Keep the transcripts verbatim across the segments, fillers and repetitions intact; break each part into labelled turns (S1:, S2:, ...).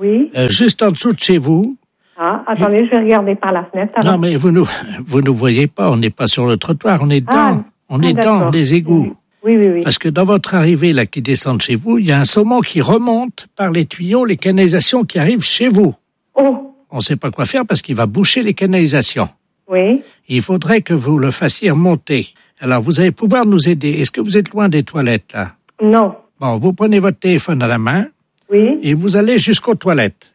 S1: Oui.
S2: euh, juste en dessous de chez vous.
S1: Ah, attendez, je vais regarder par la fenêtre. alors.
S2: Non, mais vous nous, vous nous voyez pas, on n'est pas sur le trottoir, on est dans,
S1: Ah,
S2: on
S1: ah,
S2: est dans
S1: d'accord.
S2: les égouts.
S1: Oui, oui, oui.
S2: Parce que dans votre arrivée, là, qui descend de chez vous, il y a un saumon qui remonte par les tuyaux, les canalisations qui arrivent chez vous.
S1: Oh,
S2: On ne sait pas quoi faire parce qu'il va boucher les canalisations.
S1: oui.
S2: Il faudrait que vous le fassiez remonter. Alors, vous allez pouvoir nous aider. Est-ce que vous êtes loin des toilettes, là?
S1: Non.
S2: Bon, vous prenez votre téléphone à la main
S1: Oui.
S2: et vous allez jusqu'aux toilettes.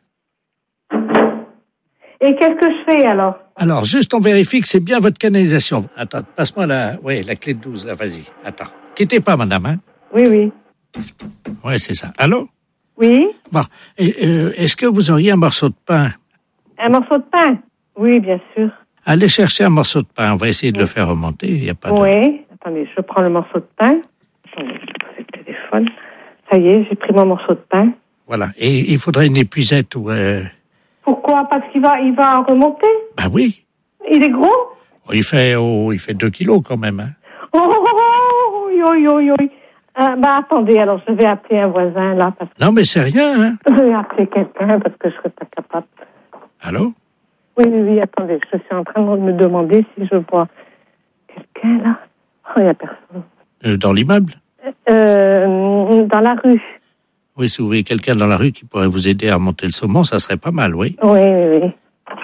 S1: Et qu'est-ce que je fais alors?
S2: Alors, juste on vérifie que c'est bien votre canalisation. Attends, passe-moi la, ouais, la clé de douze, là, vas-y. Attends. Quittez pas, madame, hein?
S1: Oui, oui.
S2: Ouais, c'est ça. Allô?
S1: Oui.
S2: Bon, et, euh, est-ce que vous auriez un morceau de pain?
S1: Un morceau de pain? Oui, bien sûr.
S2: Allez chercher un morceau de pain. On va essayer de le faire remonter. Il n'y a pas de...
S1: Oui. Attendez, je prends le morceau de pain. Attendez, je vais poser le téléphone. Ça y est, j'ai pris mon morceau de pain.
S2: Voilà. Et il faudrait une épuisette ou... Euh...
S1: Pourquoi? Parce qu'il va, il va remonter?
S2: Ben oui.
S1: Il est gros?
S2: Oh, il fait, oh, il fait deux kilos quand même, hein.
S1: Oh, oh, oh, oh, oui, oui, oui. Euh, bah, attendez, alors je vais appeler un voisin, là, parce que
S2: Non, mais c'est rien, hein.
S1: je vais appeler quelqu'un, parce que je serais pas capable.
S2: Allô?
S1: Oui, oui, oui, attendez, je suis en train de me demander si je vois quelqu'un, là. Oh, il n'y a personne.
S2: Euh, dans l'immeuble?
S1: Euh, dans la rue.
S2: Oui, si vous voyez quelqu'un dans la rue qui pourrait vous aider à remonter le saumon, ça serait pas mal, oui.
S1: Oui, oui, oui.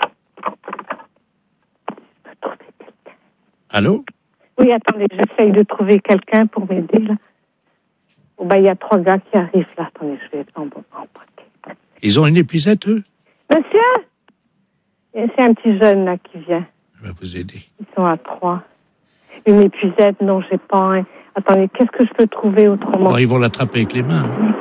S2: Allô?
S1: Oui, attendez, j'essaye de trouver quelqu'un pour m'aider, là. Oh, bah, il y a trois gars qui arrivent, là. Attendez, je vais être en bon paquet.
S2: Ils ont une épuisette, eux?
S1: Monsieur? Et c'est un petit jeune, là, qui vient.
S2: Je vais vous aider.
S1: Ils sont à trois. Une épuisette, non, j'ai pas un. Attendez, qu'est-ce que je peux trouver autrement?
S2: Bon, ils vont l'attraper avec les mains. Hein.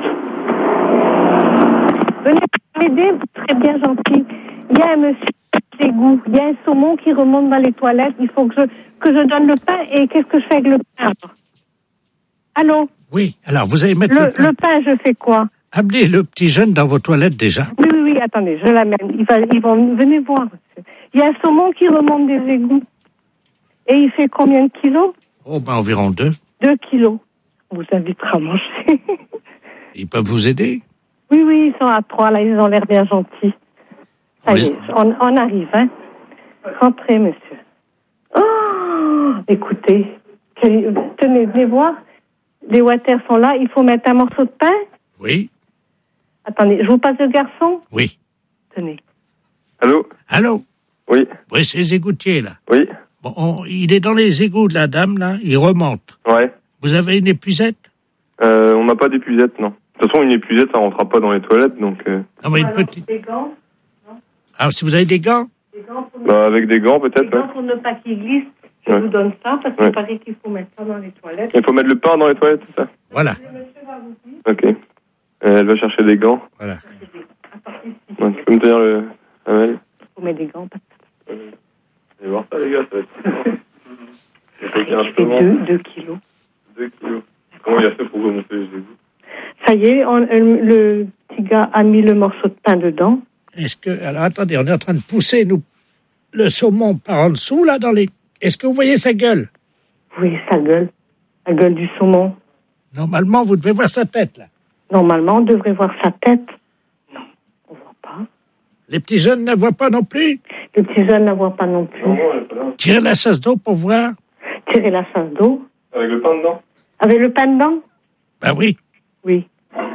S1: Venez m'aider, vous serez bien gentil. Il y a un monsieur d'égout. Il y a un saumon qui remonte dans les toilettes. Il faut que je, que je donne le pain. Et qu'est-ce que je fais avec le pain? Allô?
S2: Oui, alors vous allez mettre le,
S1: Le,
S2: pain.
S1: le pain, je fais quoi?
S2: Amenez le petit jeune dans vos toilettes déjà.
S1: Oui, oui, oui, attendez, je l'amène. Ils, va, ils vont, venez voir, monsieur. Il y a un saumon qui remonte des égouts. Et il fait combien de kilos?
S2: Oh, ben environ deux.
S1: Deux kilos. On vous invitera à manger.
S2: Ils peuvent vous aider?
S1: Oui, oui, ils sont à trois, là, ils ont l'air bien gentils. Ça
S2: Oui.
S1: y est, on, on arrive, hein. Rentrez, monsieur. Oh, écoutez, quel- tenez, venez voir. Les water sont là, il faut mettre un morceau de pain.
S2: Oui,
S1: Attendez, je vous passe le garçon.
S2: oui.
S1: Tenez.
S3: Allô?
S2: Allô?
S3: Oui,
S2: Oui, c'est les égoutiers, là.
S3: oui,
S2: Bon, on- il est dans les égouts de la dame, là. Il remonte.
S3: ouais.
S2: Vous avez une épuisette?
S3: Euh, on n'a pas d'épuisette, non. De toute façon, une épuisette, ça rentrera pas dans les toilettes, donc... Euh,
S2: Non, mais une petite.
S1: Des gants.
S2: Alors, si vous avez des gants?
S1: Des gants pour,
S3: bah, avec des gants,
S1: des
S3: peut-être,
S1: gants
S3: ouais.
S1: pour ne pas qu'ils glissent. Je
S3: Ouais.
S1: vous donne ça parce qu'il
S3: Ouais.
S1: paraît qu'il faut mettre ça dans les toilettes.
S3: Il faut mettre le pain dans les toilettes, c'est ça?
S2: Voilà.
S3: Ok. Euh, elle va chercher des gants.
S2: Voilà.
S3: Ouais, tu peux me tenir le... Amel?
S1: Il faut mettre des gants. Parce
S3: Allez voir ça, les gars, ça va être... Il faut qu'il y ait
S1: que
S3: un
S1: je fais
S3: saumon.
S1: deux, deux kilos.
S3: Deux kilos. Comment il a fait pour remonter les égouts?
S1: Ça y est, on- euh, le petit gars a mis le morceau de pain dedans.
S2: Est-ce que... Alors, attendez, on est en train de pousser, nous, le saumon par en dessous, là, dans les... Est-ce que vous voyez sa gueule?
S1: Oui, sa gueule. La gueule du saumon.
S2: Normalement, vous devez voir sa tête, là.
S1: Normalement, on devrait voir sa tête. Non, on voit pas.
S2: Les petits jeunes ne la voient pas non plus?
S1: Le petit jeune ne la voit pas non plus.
S3: Non, non, elle est pas là.
S2: Tirez la chasse d'eau pour voir.
S1: Tirer la chasse d'eau.
S3: Avec le pain dedans?
S1: Avec le pain dedans?
S2: Ben oui.
S1: Oui.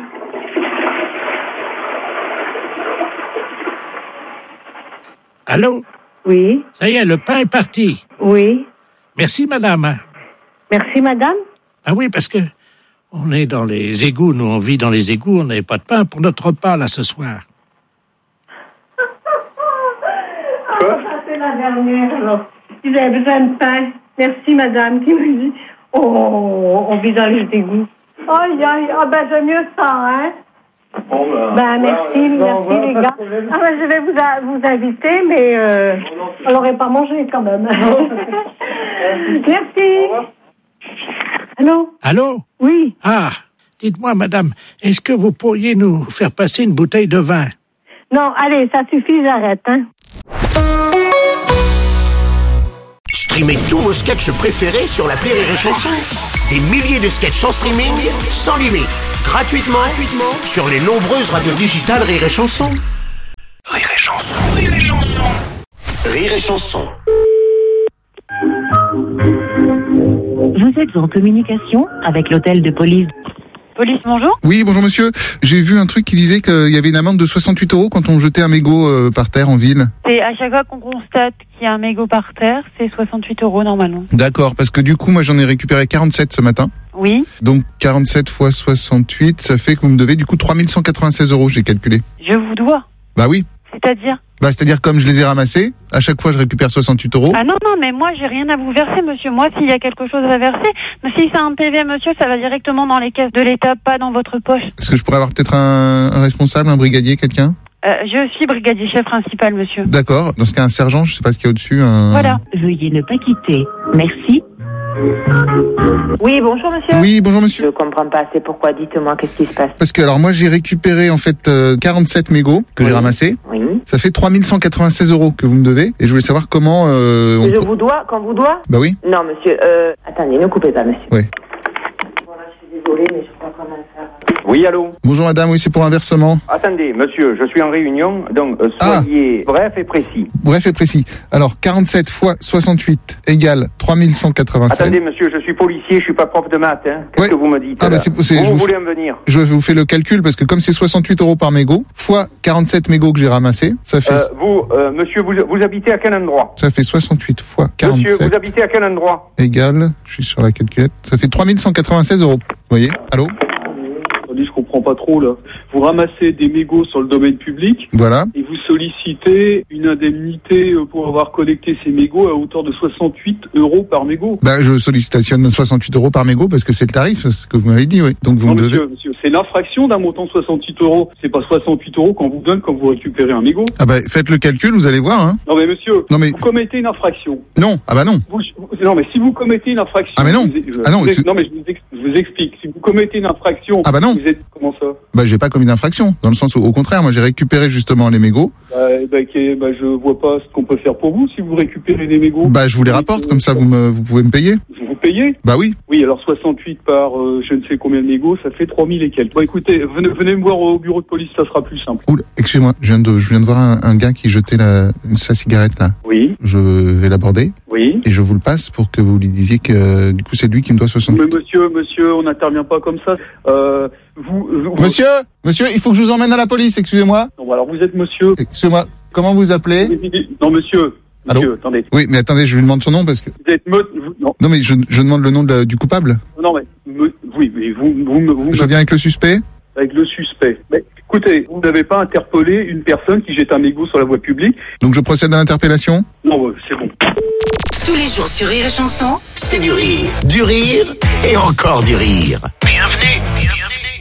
S2: Allô?
S1: Oui.
S2: Ça y est, le pain est parti.
S1: Oui.
S2: Merci, madame.
S1: Merci, madame.
S2: Ah oui, parce que on est dans les égouts, nous, on vit dans les égouts, on n'avait pas de pain pour notre repas, là, ce soir.
S3: Quoi?
S1: Ça, c'est la dernière, alors. Ils avaient besoin de pain. Merci, madame, qui me dit, oh, on vit dans les égouts. Aïe, aïe, ah ben, j'aime mieux ça, hein.
S3: Bon, bah...
S1: Ben, merci,
S3: ouais,
S1: merci,
S3: ouais,
S1: les
S3: pas de
S1: gars.
S3: problème.
S1: Ah ben, je vais vous, a- vous inviter, mais euh, on l'aurait pas mangé, quand même. Merci. Allô?
S2: Allô?
S1: Oui.
S2: Ah, dites-moi, madame, est-ce que vous pourriez nous faire passer une bouteille de vin?
S1: Non, allez, ça suffit, j'arrête, hein.
S4: Streamez tous vos sketchs préférés sur l'appli Rire et Chanson. Des milliers de sketchs en streaming, sans limite, gratuitement, gratuitement sur les nombreuses radios digitales Rire et Chanson. Rire et Chanson, Rire et Chanson. Rire et Chanson.
S5: Vous êtes en communication avec l'hôtel de police. Police, bonjour.
S6: Oui, bonjour monsieur. J'ai vu un truc qui disait qu'il y avait une amende de soixante-huit euros quand on jetait un mégot euh, par terre en ville.
S5: C'est à chaque fois qu'on constate qu'il y a un mégot par terre, c'est soixante-huit euros normalement.
S6: D'accord, parce que du coup, moi j'en ai récupéré quarante-sept ce matin.
S5: Oui.
S6: Donc quarante-sept fois soixante-huit, ça fait que vous me devez du coup trois mille cent quatre-vingt-seize euros, j'ai calculé.
S5: Je vous dois.
S6: Bah oui.
S5: C'est-à-dire ?
S6: Bah c'est-à-dire comme je les ai ramassés, à chaque fois je récupère soixante-huit euros.
S5: Ah non, non, mais moi j'ai rien à vous verser, monsieur. Moi, s'il y a quelque chose à verser, mais si c'est un P V, monsieur, ça va directement dans les caisses de l'État, pas dans votre poche.
S6: Est-ce que je pourrais avoir peut-être un, un responsable, un brigadier, quelqu'un ?
S5: Euh, je suis brigadier chef principal, monsieur.
S6: D'accord. Dans ce cas, un sergent, je sais pas ce qu'il y a au-dessus. Un...
S5: Voilà. Veuillez ne pas quitter. Merci.
S7: Oui, bonjour monsieur.
S6: Oui, bonjour monsieur.
S7: Je comprends pas, c'est pourquoi, dites-moi, qu'est-ce qui se passe?
S6: Parce que alors moi j'ai récupéré en fait euh, quarante-sept mégots que
S7: oui.
S6: j'ai ramassés.
S7: Oui.
S6: Ça fait trois mille cent quatre-vingt-seize euros que vous me devez et je voulais savoir comment... Euh, on...
S7: Je vous dois, qu'on vous doit?
S6: Bah oui.
S7: Non monsieur, euh... attendez, ne coupez pas monsieur.
S6: Oui.
S7: Voilà, je suis désolée, mais je sais pas comment le faire.
S8: Oui, allô?
S6: Bonjour madame, oui c'est pour un versement.
S8: Attendez, monsieur, je suis en réunion, donc euh, soyez ah. bref et précis.
S6: Bref et précis. Alors, quarante-sept fois soixante-huit égale trois mille cent quatre-vingt-seize.
S8: Attendez, monsieur, je suis policier, je suis pas prof de maths, hein. Qu'est-ce
S6: ouais.
S8: que vous me dites?
S6: Ah, bah, c'est, c'est,
S8: Où
S6: je
S8: vous
S6: vous
S8: voulez en venir?
S6: Je vous fais le calcul parce que comme c'est soixante-huit euros par mégot, fois quarante-sept mégots que j'ai ramassés, ça fait...
S8: Euh, vous, euh, monsieur, vous, vous habitez à quel endroit?
S6: Ça fait soixante-huit fois quarante-sept.
S8: Monsieur, vous habitez à quel endroit?
S6: Égale, je suis sur la calculette, ça fait trois mille cent quatre-vingt-seize euros. Vous voyez? Allô?
S9: Je comprends pas trop là. Vous ramassez des mégots sur le domaine public.
S6: Voilà.
S9: Et vous sollicitez une indemnité pour avoir collecté ces mégots à hauteur de soixante-huit euros par mégot.
S6: Bah, je sollicitation soixante-huit euros par mégot parce que c'est le tarif, c'est ce que vous m'avez dit, oui. Donc vous
S9: non,
S6: me
S9: monsieur,
S6: devez.
S9: Monsieur, c'est l'infraction d'un montant de soixante-huit euros. C'est pas soixante-huit euros qu'on vous donne quand vous récupérez un mégot.
S6: Ah bah, faites le calcul, vous allez voir, hein.
S9: Non mais monsieur,
S6: non, mais...
S9: vous commettez une infraction.
S6: Non, ah bah non.
S9: Vous, non mais si vous commettez une infraction.
S6: Ah mais non.
S9: Je, je,
S6: ah non.
S9: Vous, non mais je vous, ex, je vous explique. Si vous commettez une infraction.
S6: Ah bah non.
S9: Vous êtes comment ça?
S6: Bah j'ai pas commis d'infraction, dans le sens où au contraire, moi j'ai récupéré justement les mégots.
S9: Bah, bah, okay, bah je vois pas ce qu'on peut faire pour vous si vous récupérez des mégots.
S6: Bah je vous les rapporte, comme ça vous me vous pouvez me payer.
S9: Vous payez?
S6: Bah oui.
S9: Oui, alors soixante-huit par euh, je ne sais combien de mégots, ça fait trois mille et quelques. Bon écoutez, venez, venez me voir au bureau de police, ça sera plus simple.
S6: Oula, excusez-moi, je viens de je viens de voir un, un gars qui jetait la, sa cigarette là.
S9: Oui.
S6: Je vais l'aborder.
S9: Oui.
S6: Et je vous le passe pour que vous lui disiez que euh, du coup c'est lui qui me doit soixante-huit.
S9: Mais monsieur, monsieur, on n'intervient pas comme ça. Euh, vous, vous,
S6: Monsieur, monsieur, il faut que je vous emmène à la police, excusez-moi.
S9: Non, alors vous êtes monsieur.
S6: Excusez-moi, comment vous appelez?
S9: Non monsieur.
S6: Allô?
S9: Monsieur, attendez.
S6: Oui, mais attendez, je lui demande son nom parce que...
S9: Vous êtes me... vous... non.
S6: non, mais je, je demande le nom de la, du coupable.
S9: Non, mais... Me... Oui, mais vous... vous, vous
S6: je
S9: me...
S6: viens avec le suspect?
S9: Avec le suspect. Mais écoutez, vous n'avez pas interpellé une personne qui jette un mégot sur la voie publique.
S6: Donc je procède à l'interpellation?
S9: Non, ouais, c'est bon.
S4: Tous les jours sur Rire et Chanson, c'est du rire. Du rire et encore du rire. Bienvenue, bienvenue,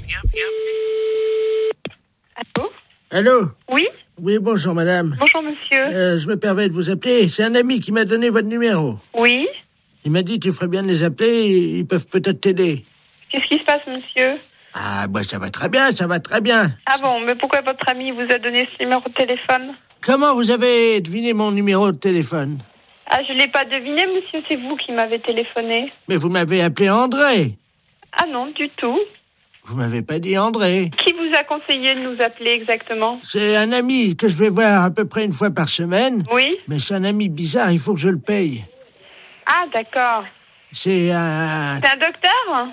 S4: bienvenue.
S2: Allô? Allô?
S10: Oui?
S2: Oui, bonjour madame.
S10: Bonjour monsieur.
S2: Euh, je me permets de vous appeler. C'est un ami qui m'a donné votre numéro.
S10: Oui?
S2: Il m'a dit tu ferais bien de les appeler, ils peuvent peut-être t'aider.
S10: Qu'est-ce qui se passe monsieur?
S2: Ah, bah ça va très bien, ça va très bien.
S10: Ah bon, mais pourquoi votre ami vous a donné ce numéro de téléphone?
S2: Comment vous avez deviné mon numéro de téléphone?
S10: Ah, je l'ai pas deviné monsieur, c'est vous qui m'avez téléphoné.
S2: Mais vous m'avez appelé André.
S10: Ah non, du tout.
S2: Vous m'avez pas dit André.
S10: Qui vous a conseillé de nous appeler exactement?
S2: C'est un ami que je vais voir à peu près une fois par semaine.
S10: Oui.
S2: Mais c'est un ami bizarre, il faut que je le paye.
S10: Ah, d'accord.
S2: C'est un...
S10: C'est un docteur?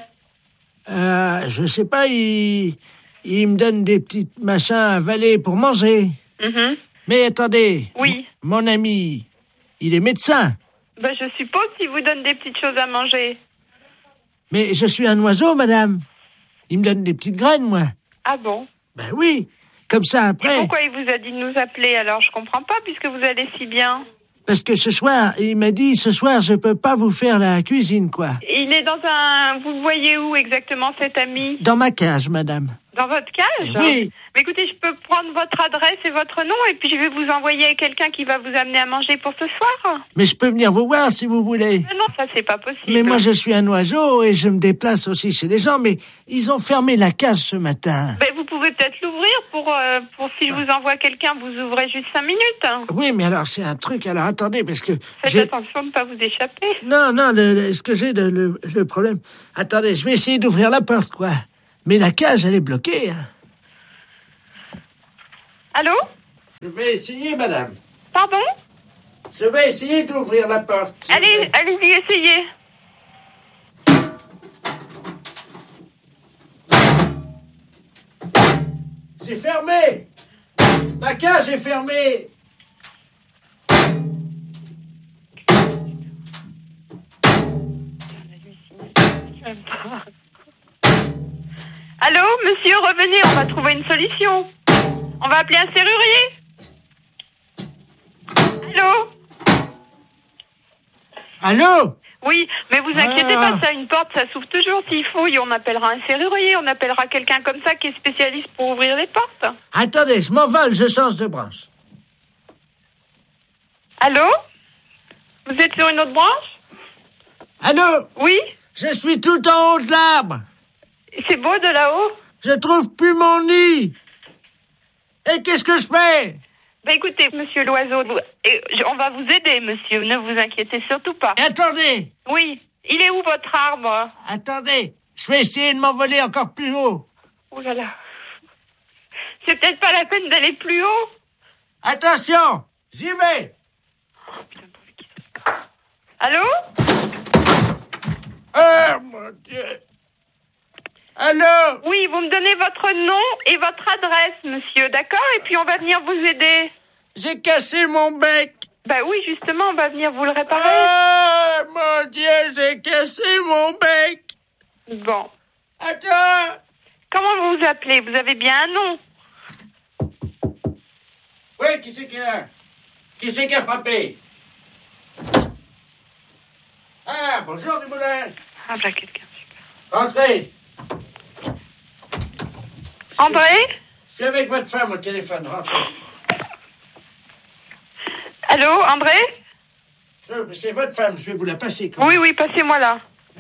S2: Euh, je sais pas, il... il me donne des petits machins à avaler pour manger.
S10: Mm-hmm.
S2: Mais attendez.
S10: Oui.
S2: Mon ami, il est médecin.
S10: Ben, je suppose qu'il vous donne des petites choses à manger.
S2: Mais je suis un oiseau, madame. Il me donne des petites graines, moi.
S10: Ah bon?
S2: Ben oui. Comme ça, après...
S10: Et pourquoi il vous a dit de nous appeler, alors? Je comprends pas, puisque vous allez si bien.
S2: Parce que ce soir, il m'a dit, ce soir, je peux pas vous faire la cuisine, quoi.
S10: Il est dans un... Vous le voyez où, exactement, cet ami?
S2: Dans ma cage, madame.
S10: Dans votre cage?
S2: Oui.
S10: Mais écoutez, je peux prendre votre adresse et votre nom et puis je vais vous envoyer quelqu'un qui va vous amener à manger pour ce soir.
S2: Mais je peux venir vous voir si vous voulez.
S10: Mais non, ça c'est pas possible.
S2: Mais moi je suis un oiseau et je me déplace aussi chez les gens, mais ils ont fermé la cage ce matin.
S10: Ben, vous pouvez peut-être l'ouvrir pour, euh, pour si je vous envoie quelqu'un, vous ouvrez juste cinq minutes.
S2: Oui, mais alors c'est un truc, alors attendez, parce que...
S10: Faites
S2: j'ai...
S10: attention de ne pas vous échapper.
S2: Non, non, le, le, ce que j'ai, le, le, le problème... Attendez, je vais essayer d'ouvrir la porte, quoi. Mais la cage, elle est bloquée. Hein.
S10: Allô?
S2: Je vais essayer, madame.
S10: Pardon?
S2: Je vais essayer d'ouvrir la porte.
S10: Allez, allez-y, essayez.
S2: C'est fermé. Ma cage est fermée.
S10: Allô, monsieur, revenez, on va trouver une solution. On va appeler un serrurier. Allô?
S2: Allô?
S10: Oui, mais vous inquiétez
S2: Ah.
S10: pas, ça, une porte, ça s'ouvre toujours s'il faut. Et on appellera un serrurier, on appellera quelqu'un comme ça qui est spécialiste pour ouvrir les portes.
S2: Attendez, je m'envole, je change de branche.
S10: Allô? Vous êtes sur une autre branche?
S2: Allô?
S10: Oui?
S2: Je suis tout en haut de l'arbre.
S10: C'est beau de là-haut?
S2: Je trouve plus mon nid. Et qu'est-ce que je fais?
S10: Ben écoutez, monsieur l'oiseau, vous- et je- on va vous aider, monsieur, ne vous inquiétez surtout pas.
S2: Attendez.
S10: Oui, il est où votre arbre?
S2: Attendez, je vais essayer de m'envoler encore plus haut.
S10: Oh là là. C'est peut-être pas la peine d'aller plus haut.
S2: Attention, j'y vais.
S10: Allô?
S2: Oh mon Dieu. Allô?
S10: Oui, vous me donnez votre nom et votre adresse, monsieur, d'accord? Et puis on va venir vous aider.
S2: J'ai cassé mon bec.
S10: Bah oui, justement, on va venir vous le réparer.
S2: Oh mon Dieu, j'ai cassé mon bec.
S10: Bon.
S2: Attends.
S10: Comment vous vous appelez? Vous avez bien un nom?
S2: Oui, qui c'est qui est là? Qui c'est qui a frappé? Ah, bonjour du moulin.
S10: Ah bah quelqu'un.
S2: Entrez.
S10: André?
S2: Je suis avec votre femme au téléphone, rentrez.
S10: Allô, André?
S2: Je- C'est votre femme, je vais vous la passer. quand
S10: Oui,
S2: même.
S10: oui, passez-moi là.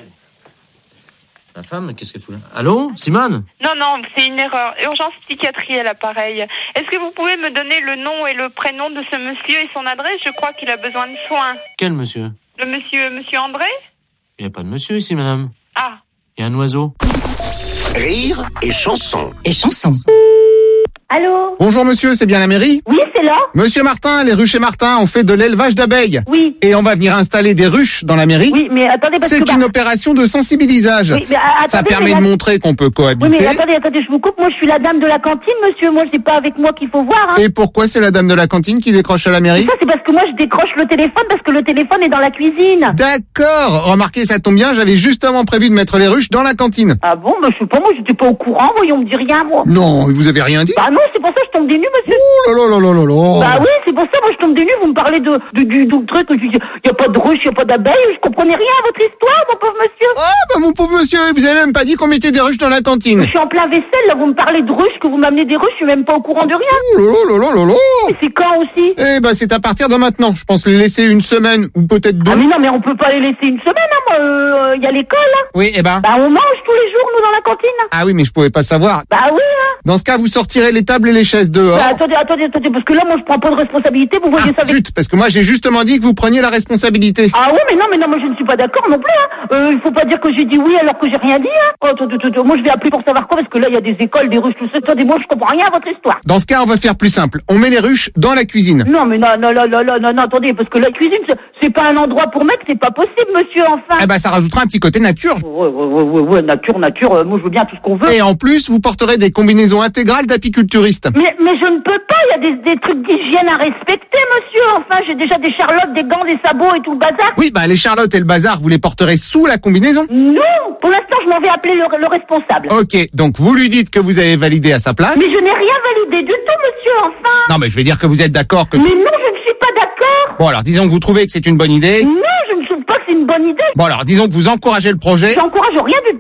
S11: La femme, qu'est-ce qu'elle fout là? Allô, Simone?
S10: Non, non, c'est une erreur. Urgence psychiatrie à l'appareil. Est-ce que vous pouvez me donner le nom et le prénom de ce monsieur et son adresse? Je crois qu'il a besoin de soins.
S11: Quel monsieur?
S10: Le monsieur, monsieur André?
S11: Il n'y a pas de monsieur ici, madame.
S10: Ah.
S11: Il y a un oiseau.
S4: Rire et chanson.
S12: Et chanson.
S1: Allô?
S6: Bonjour monsieur, c'est bien la mairie?
S1: Oui, c'est là.
S6: Monsieur Martin, les ruches et Martin ont fait de l'élevage d'abeilles.
S1: Oui.
S6: Et on va venir installer des ruches dans la mairie.
S1: Oui, mais attendez, parce
S6: C'est
S1: que...
S6: une
S1: bah-
S6: opération de sensibilisation.
S1: Oui, mais, ah,
S6: Ça
S1: attendez,
S6: permet
S1: mais
S6: de
S1: là-
S6: montrer qu'on peut
S1: Oui,
S6: cohabiter.
S1: mais attendez, attendez, je vous coupe. Moi, je suis la dame de la cantine, monsieur. Moi, c'est pas avec moi qu'il faut voir. Hein.
S6: Et pourquoi c'est la dame de la cantine qui décroche à la mairie?
S1: Ça, c'est parce que moi, je décroche le téléphone parce que le téléphone est dans la cuisine.
S6: D'accord. Remarquez, ça tombe bien, j'avais justement prévu de mettre les ruches dans la cantine.
S1: Ah bon? Bah, je sais pas, moi, j'étais pas au courant. Voyons, on me dit rien, moi.
S6: Non, vous avez rien dit?
S1: Bah non, c'est pour ça que je tombe des nues, monsieur.
S6: Oh là là là là là là.
S1: Bah oui, c'est pour ça, moi, je tombe des nues. Vous me parlez de, de, du, du truc. Il y a pas de ruche, il y a pas d'abeilles. Je comprenais rien à votre histoire, mon pauvre monsieur.
S6: Ah bah mon pauvre monsieur, vous avez même pas dit qu'on mettait des ruches dans la cantine.
S1: Je suis en plein vaisselle, là. Vous me parlez de ruches, que vous m'amenez des ruches. Je suis même pas au courant de rien.
S6: Oh là là là là là.
S1: Mais c'est quand aussi?
S6: Eh bah c'est à partir de maintenant. Je pense les laisser une semaine ou peut-être deux.
S1: Ah mais non, mais on peut pas les laisser une semaine, hein, moi. Il euh, y a l'école, hein.
S6: Oui, eh ben.
S1: Bah on mange tous les jours, nous, dans la cantine.
S6: Ah oui, mais je pouvais pas savoir.
S1: Bah oui, hein.
S6: Dans ce cas, vous sortirez les tables et les chaises dehors.
S1: Bah, attendez, attendez, attendez, parce que là, moi, je prends pas de responsabilité. Vous voyez
S6: Ah,
S1: ça avec...
S6: zut, parce que moi j'ai justement dit que vous preniez la responsabilité.
S1: Ah oui, mais non, mais non, moi, je ne suis pas d'accord non plus, hein. Euh, il faut pas dire que j'ai dit oui alors que j'ai rien dit, hein. Oh, attendez, attendez, moi, je vais appeler pour savoir quoi, parce que là, il y a des écoles, des ruches, tout ça. Attendez, moi, je comprends rien à votre histoire.
S6: Dans ce cas, on va faire plus simple. On met les ruches dans la cuisine.
S1: Non, mais non, non, non, non, non, non, non, attendez, parce que la cuisine, c'est- c'est pas un endroit pour mettre, c'est pas possible, monsieur, enfin.
S6: Eh ben, ça rajoutera un petit côté nature.
S1: Ouais, ouais, ouais, ouais, ouais, nature, nature, euh, moi, je veux bien tout ce qu'on veut.
S6: Et en plus, vous porterez des combinaisons intégrales d'apiculturistes.
S1: Mais, mais je ne peux pas, il y a des, des trucs d'hygiène à respecter, monsieur. Enfin, j'ai déjà des charlottes, des gants, des sabots et tout le bazar.
S6: Oui, bah les charlottes et le bazar, vous les porterez sous la combinaison.
S1: Non, pour l'instant, je m'en vais appeler le, le responsable.
S6: Ok, donc vous lui dites que vous avez validé à sa place.
S1: Mais je n'ai rien validé du tout, monsieur, enfin.
S6: Non, mais je vais dire que vous êtes d'accord que...
S1: Mais non, je ne suis pas d'accord.
S6: Bon, alors disons que vous trouvez que c'est une bonne idée.
S1: Non, je ne trouve pas que c'est une bonne idée.
S6: Bon, alors disons que vous encouragez le projet.
S1: J'encourage rien du tout.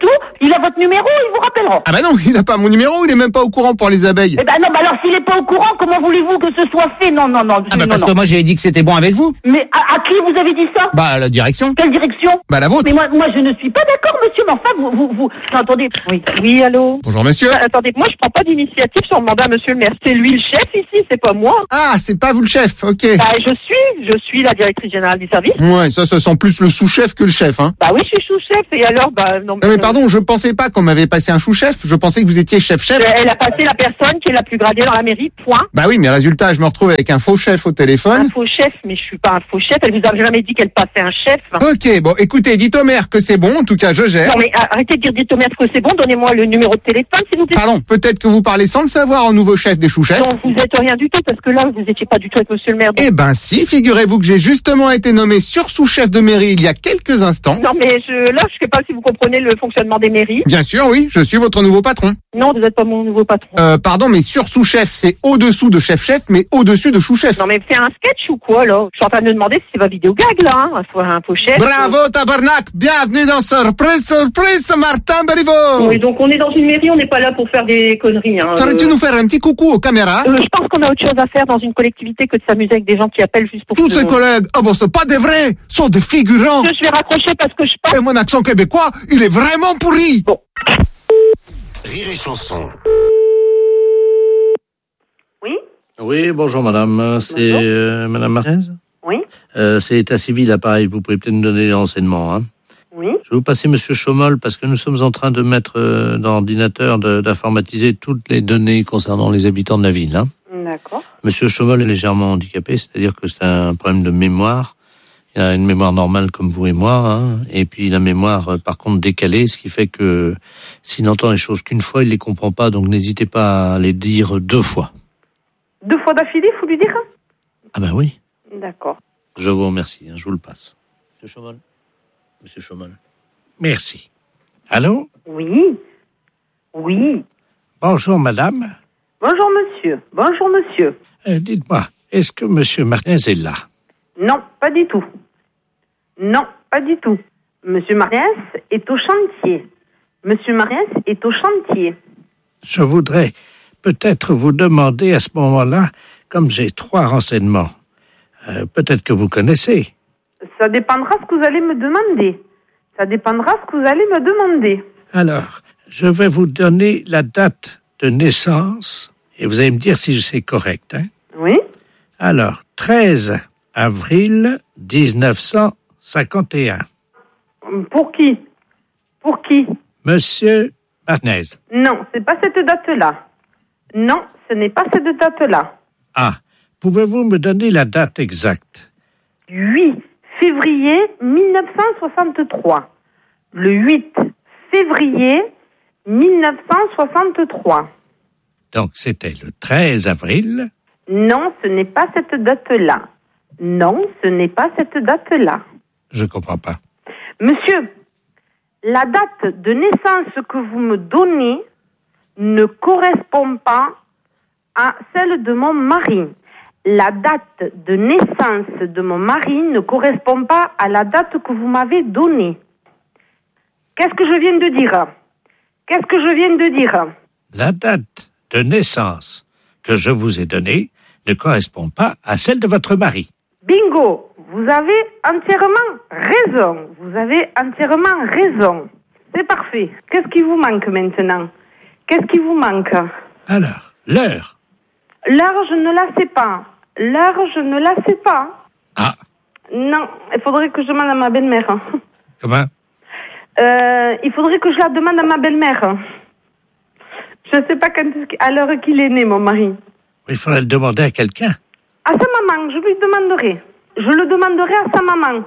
S12: Il a votre numéro, il vous rappellera.
S6: Ah bah non, il n'a pas mon numéro, il est même pas au courant pour les abeilles.
S12: Eh ben non, bah alors s'il est pas au courant, comment voulez-vous que ce soit fait? Non, non, non.
S6: Ah bah
S12: non,
S6: parce
S12: non.
S6: que moi j'avais dit que c'était bon avec vous.
S12: Mais à, à qui vous avez dit ça?
S6: Bah à la direction.
S12: Quelle direction?
S6: Bah la vôtre.
S12: Mais moi, moi je ne suis pas d'accord, monsieur, mais enfin, vous, vous, vous... Non, attendez. Oui, oui, allô?
S6: Bonjour monsieur.
S13: Bah, attendez, moi je prends pas d'initiative sur le mandat, monsieur le maire. C'est lui le chef ici, c'est pas moi.
S6: Ah, c'est pas vous le chef, ok.
S13: Bah je suis, je suis la directrice générale du service.
S6: Ouais, ça, ça sent plus le sous-chef que le chef, hein.
S13: Bah oui, je suis sous-chef, et alors, bah non.
S6: Non mais pardon, je pensais pas qu'on m'avait passé un sous-chef, je pensais que vous étiez chef-chef.
S13: Elle a passé la personne qui est la plus gradée dans la mairie, point.
S6: Bah oui, mais résultat, je me retrouve avec un faux chef au téléphone.
S13: Un faux chef, mais je suis pas un faux chef, elle vous a jamais dit qu'elle passait un chef.
S6: Ok, bon, écoutez, dites au maire que c'est bon, en tout cas, je gère.
S13: Non mais arrêtez de dire dites au maire que c'est bon, donnez-moi le numéro de téléphone, s'il vous plaît.
S6: Pardon, peut-être que vous parlez sans le savoir au nouveau chef des sous-chefs.
S13: Non, vous êtes rien du tout, parce que là, vous étiez pas du tout avec monsieur le maire.
S6: Eh ben si, figurez-vous que j'ai justement été nommé sur-sous-chef de mairie il y a quelques instants.
S13: Non mais je, là, je sais pas si vous comprenez le fonctionnement des mairies.
S6: Bien sûr, oui, je suis votre nouveau patron.
S13: Non, vous n'êtes pas mon nouveau patron.
S6: Euh, pardon, mais sur-sous-chef, c'est au-dessous de chef-chef, mais au-dessus de sous-chef.
S13: Non mais fais un sketch ou quoi, là? Je suis en train de me demander si c'est pas vidéo gag, là, hein, un faux, un faux chef.
S6: Bravo, tabarnak! Bienvenue dans Surprise, Surprise, Martin Béliveau!
S13: Oui, donc on est dans une mairie, on n'est pas là pour faire des conneries, hein.
S6: Saurais-tu
S13: euh...
S6: nous faire un petit coucou aux caméras?
S13: euh, Je pense qu'on a autre chose à faire dans une collectivité que de s'amuser avec des gens qui appellent juste pour...
S6: Tous ces collègues, ah bon, c'est pas des vrais, sont des figurants.
S13: Je vais raccrocher parce que je pense...
S6: Et mon accent québécois, il est vraiment pourri.
S13: Bon.
S4: Rire et chanson.
S7: Oui?
S11: Oui, bonjour madame, c'est euh, madame Martinez?
S7: Oui?
S11: Euh, c'est état civil, appareil, vous pouvez peut-être nous donner les renseignements, hein?
S7: Oui?
S11: Je vais vous passer monsieur Chaumol parce que nous sommes en train de mettre euh, dans l'ordinateur, de- d'informatiser toutes les données concernant les habitants de la ville, hein?
S7: D'accord.
S11: Monsieur Chaumol est légèrement handicapé, c'est-à-dire que c'est un problème de mémoire. Il a une mémoire normale comme vous et moi, hein, et puis la mémoire, euh, par contre, décalée, ce qui fait que s'il entend les choses qu'une fois, il les comprend pas, donc n'hésitez pas à les dire deux fois.
S7: Deux fois d'affilée, faut lui dire?
S11: Ah ben oui,
S7: D'accord.
S11: je vous remercie, hein, je vous le passe. Monsieur Chaumol. Monsieur Chaumol. Merci. Allô?
S7: Oui? Oui?
S11: Bonjour madame.
S7: Bonjour monsieur. Bonjour monsieur.
S11: Euh, dites-moi, est-ce que monsieur Martinez est là?
S7: Non, pas du tout. Non, pas du tout. Monsieur Mariès est au chantier. Monsieur Mariès est au chantier.
S11: Je voudrais peut-être vous demander à ce moment-là, comme j'ai trois renseignements, euh, peut-être que vous connaissez.
S7: Ça dépendra ce que vous allez me demander. Ça dépendra ce que vous allez me demander.
S11: Alors, je vais vous donner la date de naissance et vous allez me dire si c'est correct. Hein?
S7: Oui?
S11: Alors, treize avril dix-neuf cent cinquante et un.
S7: Pour qui? Pour qui?
S11: Monsieur Martinez.
S7: Non, c'est pas cette date-là. Non, ce n'est pas cette date-là.
S11: Ah, pouvez-vous me donner la date exacte?
S7: huit février mille neuf cent soixante-trois. Le huit février mille neuf cent soixante-trois.
S11: Donc, c'était le treize avril.
S7: Non, ce n'est pas cette date-là. Non, ce n'est pas cette date-là.
S11: Je comprends pas.
S7: Monsieur, la date de naissance que vous me donnez ne correspond pas à celle de mon mari. La date de naissance de mon mari ne correspond pas à la date que vous m'avez donnée. Qu'est-ce que je viens de dire? Qu'est-ce que je viens de dire?
S11: La date de naissance que je vous ai donnée ne correspond pas à celle de votre mari.
S7: Bingo! Vous avez entièrement raison. Vous avez entièrement raison. C'est parfait. Qu'est-ce qui vous manque maintenant? Qu'est-ce qui vous manque?
S11: Alors, l'heure.
S7: L'heure, je ne la sais pas. L'heure, je ne la sais pas.
S11: Ah.
S7: Non, il faudrait que je demande à ma belle-mère.
S11: Comment?
S7: Euh, il faudrait que je la demande à ma belle-mère. Je ne sais pas quand est-ce qu'- à l'heure qu'il est né, mon mari.
S11: Il faudrait le demander à quelqu'un.
S7: À sa maman, je lui demanderai. Je le demanderai à sa maman.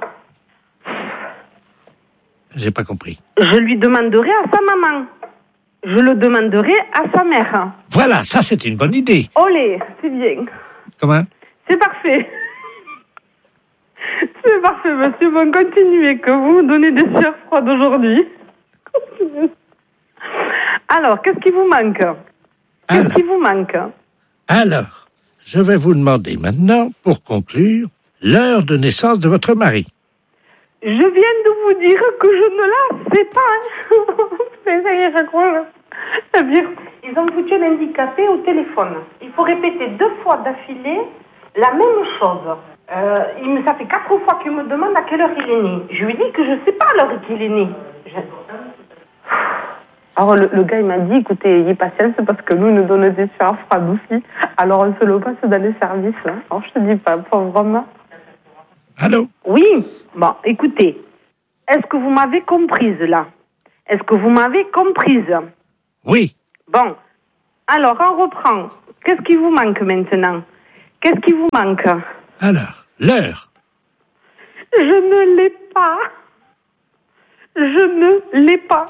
S11: J'ai pas compris.
S7: Je lui demanderai à sa maman. Je le demanderai à sa mère.
S11: Voilà, ça c'est une bonne idée.
S7: Olé, c'est bien.
S11: Comment?
S7: C'est parfait. C'est parfait, monsieur. Bon, continuez, que vous me donnez des sueurs froides aujourd'hui. Continuez. Alors, qu'est-ce qui vous manque? Qu'est-ce qui vous manque?
S11: Alors, je vais vous demander maintenant, pour conclure, l'heure de naissance de votre mari.
S7: Je viens de vous dire que je ne la fais pas. Hein. Mais ça y est, je crois. C'est-à-dire, ils ont foutu un handicapé au téléphone. Il faut répéter deux fois d'affilée la même chose. Euh, il me, ça fait quatre fois qu'il me demande à quelle heure il est né. Je lui dis que je ne sais pas à l'heure qu'il est né. Je... Alors le, le gars il m'a dit, écoutez, ayez patience parce que nous, nous donnons des sueurs froides aussi. Alors on se le passe dans les services. Hein. Alors je te dis pas, pas vraiment.
S2: Allô?
S7: Oui, bon, écoutez, est-ce que vous m'avez comprise là? Est-ce que vous m'avez comprise?
S2: Oui.
S7: Bon, alors on reprend. Qu'est-ce qui vous manque maintenant? Qu'est-ce qui vous manque?
S2: Alors, l'heure.
S7: Je ne l'ai pas. Je ne l'ai pas.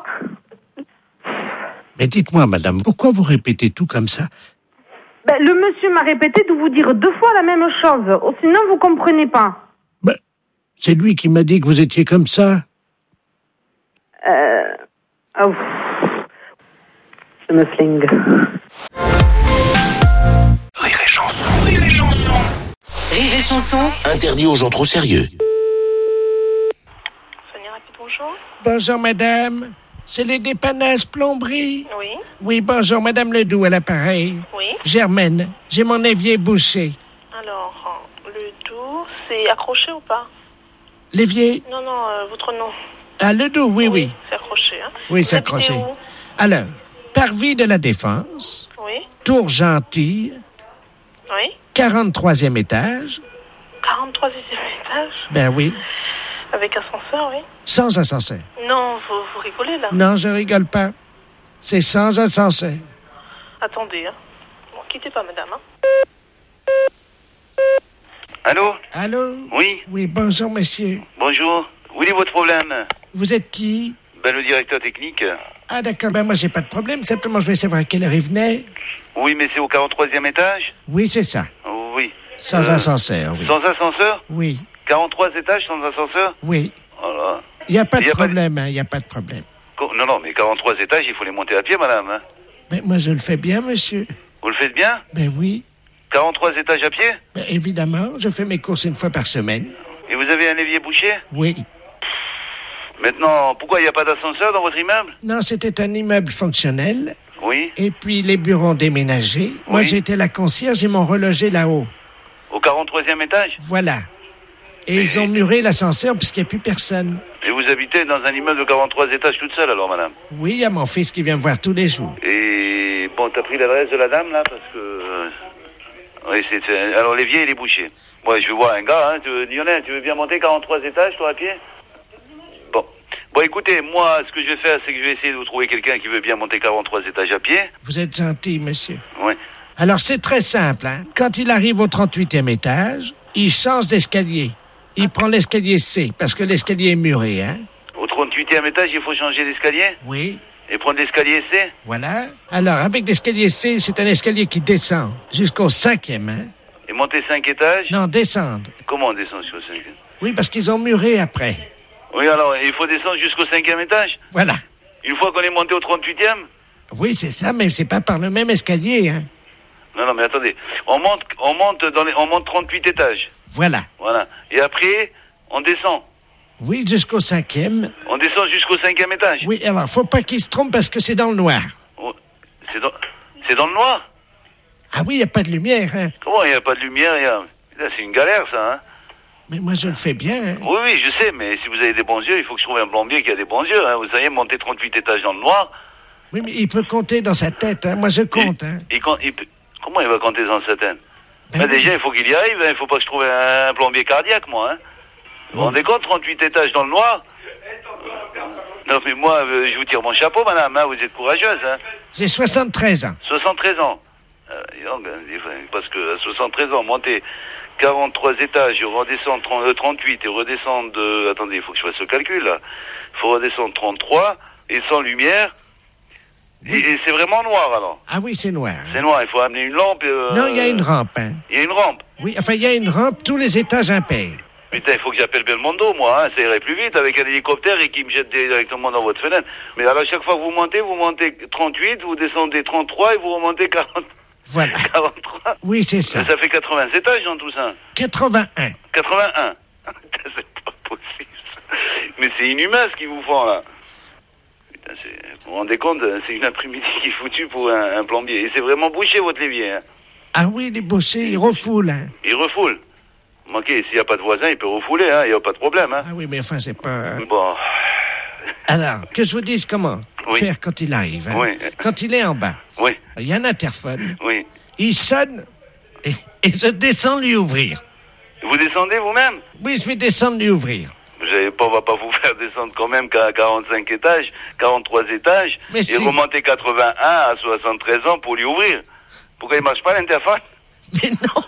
S2: Mais dites-moi, madame, pourquoi vous répétez tout comme ça?
S7: Ben, le monsieur m'a répété de vous dire deux fois la même chose. Oh, sinon, vous comprenez pas.
S2: Ben, c'est lui qui m'a dit que vous étiez comme ça.
S7: Euh... Oh. Je me flingue.
S4: Rire et chanson, rire et chanson.
S14: Rire et chanson.
S4: Interdit aux gens trop sérieux.
S10: Sonia Rapide, bonjour.
S2: Bonjour, madame. C'est les dépannages plomberie.
S10: Oui.
S2: Oui, bonjour, madame Ledoux à l'appareil.
S10: Oui.
S2: Germaine, j'ai mon évier bouché.
S10: Alors, le doux, c'est accroché ou pas?
S2: L'évier?
S10: Non, non, euh, votre nom.
S2: Ah, Ledoux, oui, oui.
S10: C'est accroché, hein?
S2: Oui,
S10: Vous
S2: c'est
S10: habitez
S2: accroché.
S10: où?
S2: Alors, Parvis de la Défense,
S10: Oui.
S2: Tour Gentille,
S10: Oui.
S2: quarante-troisième étage.
S10: quarante-troisième étage?
S2: Ben oui.
S10: Avec ascenseur, oui.
S2: Sans ascenseur.
S10: Non, vous, vous rigolez là?
S2: Non, je rigole pas. C'est sans ascenseur.
S10: Attendez, hein. Bon, quittez pas, madame, hein.
S15: Allô?
S2: Allô?
S15: Oui.
S2: Oui, bonjour, monsieur.
S15: Bonjour. Où est votre problème?
S2: Vous êtes qui?
S15: Ben, le directeur technique.
S2: Ah, d'accord. Ben, moi, j'ai pas de problème. Simplement, je vais savoir à quelle heure il venait.
S15: Oui, mais c'est au quarante-troisième étage?
S2: Oui, c'est ça.
S15: Oui.
S2: Sans
S15: Euh,
S2: ascenseur, oui.
S15: Sans ascenseur?
S2: Oui.
S15: quarante-trois étages sans ascenseur?
S2: Oui.
S15: Voilà.
S2: Il n'y a pas de
S15: Y a pas de-
S2: problème, hein. Il n'y a pas de problème.
S15: Co- Non, non, mais quarante-trois étages, il faut les monter à pied, madame. Hein.
S2: Ben, moi, je le fais bien, monsieur.
S15: Vous le faites bien?
S2: Ben oui.
S15: quarante-trois étages à pied?
S2: Ben, évidemment, je fais mes courses une fois par semaine.
S15: Et vous avez un évier bouché?
S2: Oui.
S15: Maintenant, pourquoi il n'y a pas d'ascenseur dans votre immeuble?
S2: Non, c'était un immeuble fonctionnel.
S15: Oui.
S2: Et puis, les bureaux ont déménagé. Moi,
S15: Oui.
S2: j'étais la concierge, ils m'ont relogé là-haut.
S15: Au quarante-troisième étage?
S2: Voilà. Et ils ont muré l'ascenseur puisqu'il n'y a plus personne.
S15: Et vous habitez dans un immeuble de quarante-trois étages toute seule, alors, madame?
S2: Oui, il y a mon fils qui vient me voir tous les jours.
S15: Et bon, t'as pris l'adresse de la dame, là, parce que... euh, Oui, c'est... c'est- Alors, l'évier, il est bouché. Moi, je veux voir un gars, hein. Tu veux... Lionel, tu veux bien monter quarante-trois étages, toi, à pied? Bon. Bon, écoutez, moi, ce que je vais faire, c'est que je vais essayer de vous trouver quelqu'un qui veut bien monter quarante-trois étages à pied.
S2: Vous êtes gentil, monsieur.
S15: Oui.
S2: Alors, c'est très simple, hein. Quand il arrive au trente-huitième étage, il change d'escalier. Il prend l'escalier C, parce que l'escalier est muré, hein.
S15: Au trente-huitième étage, il faut changer d'escalier?
S2: Oui.
S15: Et prendre l'escalier C?
S2: Voilà. Alors, avec l'escalier C, c'est un escalier qui descend jusqu'au cinquième, hein.
S15: Et monter cinq étages?
S2: Non, descendre.
S15: Comment on descend jusqu'au cinquième?
S2: Oui, parce qu'ils ont muré après.
S15: Oui, alors, il faut descendre jusqu'au cinquième étage?
S2: Voilà.
S15: Une fois qu'on est monté au trente-huitième?
S2: Oui, c'est ça, mais c'est pas par le même escalier, hein.
S15: Non, non, mais attendez. On monte, on monte dans les, on monte trente-huit étages.
S2: Voilà.
S15: Voilà. Et après, on descend.
S2: Oui, jusqu'au cinquième.
S15: On descend jusqu'au cinquième étage.
S2: Oui, alors, faut pas qu'il se trompe parce que c'est dans le noir.
S15: Oh, c'est dans, c'est dans le noir?
S2: Ah oui, il n'y a pas de lumière, hein.
S15: Comment il n'y a pas de lumière? y a... Là, c'est une galère, ça, hein.
S2: Mais moi, je le fais bien, hein.
S15: Oui, oui, je sais, mais si vous avez des bons yeux, il faut que je trouve un plombier qui a des bons yeux, hein. Vous savez, monter trente-huit étages dans le noir.
S2: Oui, mais il peut compter dans sa tête, hein. Moi, je compte, hein.
S15: Il, compte- il peut- Comment il va compter dans sa tête?
S2: Ben
S15: Ben
S2: oui.
S15: déjà, il faut qu'il y arrive, hein. Il faut pas que je trouve un plombier cardiaque, moi, hein. Vous vous rendez compte, trente-huit étages dans le noir? Non, mais moi, euh, je vous tire mon chapeau, madame, hein. Vous êtes courageuse, hein.
S2: J'ai soixante-treize ans.
S15: soixante-treize ans. Euh, dis donc, hein, parce que à soixante-treize ans, monter quarante-trois étages, redescendre trente, euh, trente-huit et redescendre de... Attendez, il faut que je fasse ce calcul, là. Il faut redescendre trente-trois et sans lumière. Et, et c'est vraiment noir, alors.
S2: Ah oui, c'est noir.
S15: C'est noir, il faut amener une lampe. euh,
S2: Non, il y a une rampe, hein.
S15: Il y a une rampe.
S2: Oui, enfin, il y a une rampe, tous les étages impairs.
S15: Putain, il faut que j'appelle Belmondo, moi, hein. Ça irait plus vite avec un hélicoptère et qui me jette directement dans votre fenêtre. Mais alors, chaque fois que vous montez, vous montez trente-huit, vous descendez trente-trois et vous remontez quarante...
S2: Voilà.
S15: quarante-trois.
S2: Oui, c'est ça.
S15: Ça fait quatre-vingts étages dans tout ça.
S2: quatre-vingt-un.
S15: quatre-vingt-un. C'est pas possible. c'est inhumain ce qu'ils vous font là. Putain, c'est, vous vous rendez compte, c'est une après-midi qui est foutue pour un, un plombier. Et c'est vraiment bouché votre l'évier. Hein.
S2: Ah oui, il est bouché, il refoule. Hein.
S15: Il refoule. Manqué, s'il n'y a pas de voisin, il peut refouler, hein, il n'y a pas de problème. Hein.
S2: Ah oui, mais enfin, c'est pas...
S15: Bon.
S2: Alors, que je vous dise comment
S15: oui.
S2: faire quand il arrive. Hein.
S15: Oui.
S2: Quand il est en bas,
S15: oui.
S2: il y a un interphone.
S15: Oui.
S2: Il sonne et, et je descends lui ouvrir.
S15: Vous descendez vous-même?
S2: Oui, je vais descendre lui ouvrir.
S15: Vous avez pas, on va pas vous faire descendre quand même qu'à quarante-cinq étages, quarante-trois étages,
S2: mais
S15: et
S2: si.
S15: remonter quatre-vingt-un à soixante-treize ans pour lui ouvrir. Pourquoi il marche pas l'interphone?
S2: Mais non.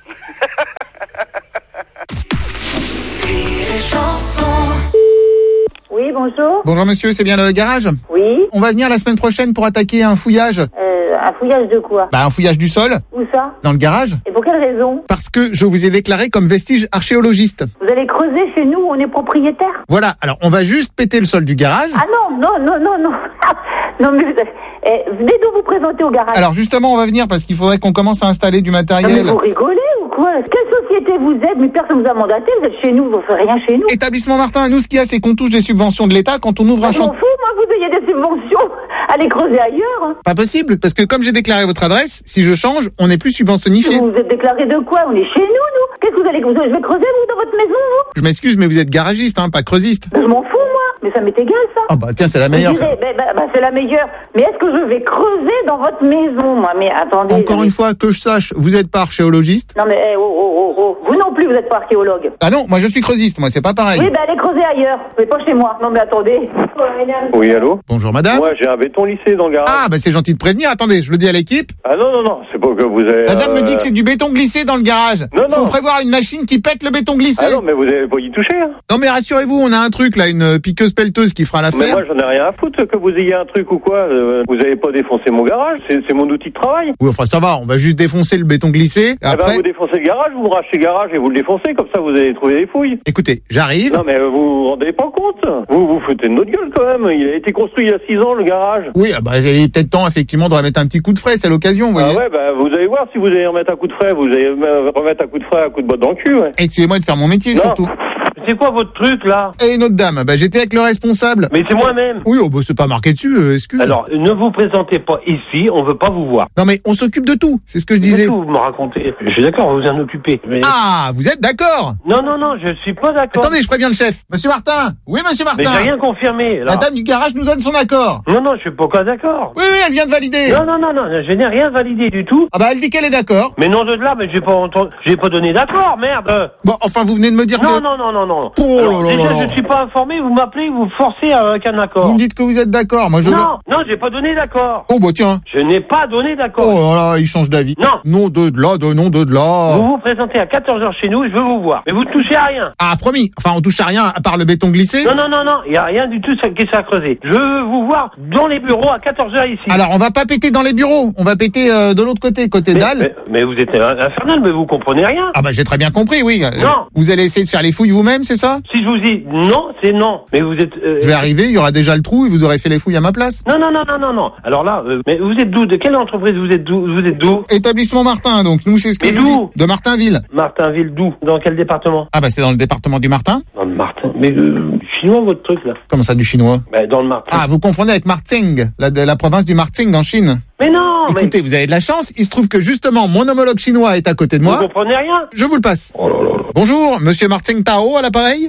S12: Oui, bonjour.
S6: Bonjour monsieur, c'est bien le garage?
S12: Oui.
S6: On va venir la semaine prochaine pour attaquer un fouillage.
S12: Euh, un fouillage de quoi?
S6: Bah un fouillage du sol.
S12: Où ça?
S6: Dans le garage.
S12: Et pour quelle raison?
S6: Parce que je vous ai déclaré comme vestige archéologiste.
S12: Vous allez creuser chez nous, on est propriétaire.
S6: Voilà, alors on va juste péter le sol du garage.
S12: Ah non, non, non, non, non. Non mais vous, eh, venez donc vous présenter au garage.
S6: Alors justement, on va venir parce qu'il faudrait qu'on commence à installer du matériel.
S12: Non, mais vous rigolez ou quoi? Quelle société vous êtes? Mais personne vous a mandaté, vous êtes chez nous, vous ne faites rien chez nous.
S6: Établissement Martin, nous ce qu'il y a c'est qu'on touche des subventions de l'État quand on ouvre un
S12: chantier. Je m'en
S6: champ...
S12: fous, moi, vous ayez des subventions. Allez creuser ailleurs.
S6: Pas possible, parce que comme j'ai déclaré votre adresse, si je change, on n'est plus subventionnifié.
S12: Vous êtes déclaré de quoi? On est chez nous, nous. Qu'est-ce que vous allez... Je vais creuser, vous, dans votre maison, vous?
S6: Je m'excuse, mais vous êtes garagiste, hein, pas creusiste.
S12: Je m'en fous, moi. Mais ça m'est égal, ça.
S6: Ah bah tiens, c'est la meilleure,
S12: direz,
S6: ça.
S12: Bah, bah, bah, c'est la meilleure. Mais est-ce que je vais creuser dans votre maison, moi? Mais attendez...
S6: Encore
S12: mais...
S6: une fois, que je sache, vous êtes pas archéologiste?
S12: Non, mais eh, oh, oh, oh, oh. Vous non plus, vous êtes pas archéologue.
S6: Ah non, moi je suis creusiste, moi, c'est pas pareil.
S12: Oui, bah allez creuser ailleurs, mais pas chez moi. Non, mais attendez.
S3: Oui, allô?
S6: Bonjour, madame.
S3: Moi, j'ai un béton lissé dans le garage.
S6: Ah, bah c'est gentil de prévenir. Attendez, je le dis à l'équipe.
S3: Ah non, non, non, c'est pas que vous avez...
S6: La dame
S3: euh...
S6: me dit que c'est du béton glissé dans le garage.
S3: Non, non.
S6: Faut prévoir une machine qui pète le béton glissé.
S3: Ah non, mais vous avez pas y toucher, hein.
S6: Non, mais rassurez-vous, on a un truc, là, une piqueuse pelleteuse qui fera l'affaire.
S3: Mais moi, j'en ai rien à foutre que vous ayez un truc ou quoi. Euh, vous avez pas défoncé mon garage, c'est, c'est mon outil de travail.
S6: Oui, enfin, ça va, on va juste défoncer le béton glissé. Après...
S3: Eh ben, vous défoncez le garage, vous me rachetez le garage et vous le défoncez, comme ça, vous allez trouver les fouilles.
S6: Écoutez, j'arrive.
S3: Non, mais vous vous rendez pas compte. Vous vous foutez de notre gueule, quand même. Il a été construit il y a six ans, le garage.
S6: Oui, ah bah, j'ai peut-être temps, effectivement, de remettre un petit coup de frais, c'est l'occasion, vous voyez.
S3: Ah ouais, bah, vous allez voir si vous allez remettre un coup de frais, vous allez remettre un coup de frais, un coup de botte dans le cul, ouais.
S6: Excusez-moi de faire mon métier,
S3: non.
S6: surtout.
S3: C'est quoi votre truc, là?
S6: Et notre dame, bah, j'étais avec le responsable.
S3: Mais c'est moi-même.
S6: Oui, oh, bah, c'est pas marqué dessus, euh, excuse.
S3: Alors, ne vous présentez pas ici, on veut pas vous voir.
S6: Non, mais on s'occupe de tout, c'est ce que je disais.
S3: C'est tout, vous me racontez. Je suis d'accord, vous en occupez. Mais...
S6: Ah, vous êtes d'accord?
S3: Non, non, non, je suis pas d'accord.
S6: Attendez, je préviens le chef. Monsieur Martin. Oui, monsieur Martin.
S3: Mais j'ai rien confirmé, là.
S6: La dame du garage nous donne son accord.
S3: Non, non, je suis pas d'accord.
S6: Oui, oui, elle vient de valider.
S3: Non, non, non, non, je n'ai rien validé du tout.
S6: Ah bah, elle dit qu'elle est d'accord.
S3: Mais non, de là, mais j'ai pas entendu, j'ai pas donné d'accord, merde.
S6: Bon, enfin, vous venez de me dire
S3: non,
S6: que...
S3: Non, non, non, non,
S6: oh,
S3: Alors,
S6: là, là,
S3: déjà,
S6: là, là.
S3: je suis pas informé, vous m'appelez, vous forcez avec un accord.
S6: Vous me dites que vous êtes d'accord, moi je...
S3: Non, non, j'ai pas donné d'accord.
S6: Oh, bah tiens.
S3: Je n'ai pas donné d'accord.
S6: Oh là là, il change d'avis.
S3: Non.
S6: Non de, de là, de non de, de là.
S3: Vous vous présentez à quatorze heures chez nous, je veux vous voir. Mais vous ne touchez à rien.
S6: Ah, promis. Enfin, on touche à rien à part le béton glissé.
S3: Non, non, non, non, il y a rien du tout qui est à creuser. Je veux vous voir dans les bureaux à quatorze heures ici.
S6: Alors, on va pas péter dans les bureaux, on va péter euh, de l'autre côté, côté
S3: mais,
S6: dalle.
S3: Mais, mais vous êtes infernal, mais vous comprenez rien.
S6: Ah bah j'ai très bien compris, oui.
S3: Non.
S6: Vous allez essayer de faire les fouilles vous-même, c'est ça?
S3: Si je vous dis non, c'est non. Mais vous êtes... Euh...
S6: Je vais arriver, il y aura déjà le trou et vous aurez fait les fouilles à ma place.
S3: Non, non, non, non, non, non. Alors là, euh, mais vous êtes d'où? De quelle entreprise vous êtes d'où? Vous êtes d'où?
S6: Établissement Martin, donc nous c'est ce que
S3: mais
S6: je
S3: d'où?
S6: dis. De Martinville.
S3: Martinville d'où? Dans quel département?
S6: Ah bah c'est dans le département du Martin.
S3: Dans le Martin. Mais euh, chinois votre truc là?
S6: Comment ça du chinois?
S3: Bah dans le Martin.
S6: Ah vous confondez avec Marting, la, de la province du Marting en Chine.
S3: Mais non.
S6: Écoutez,
S3: mais...
S6: vous avez de la chance. Il se trouve que justement mon homologue chinois est à côté de moi.
S3: Vous comprenez rien?
S6: Je vous le passe.
S3: Oh là là là.
S6: Bonjour, Monsieur Marting Tao à l'appareil.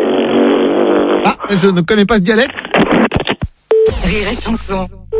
S6: Ah, je ne connais pas ce dialecte.
S14: Rire et chanson.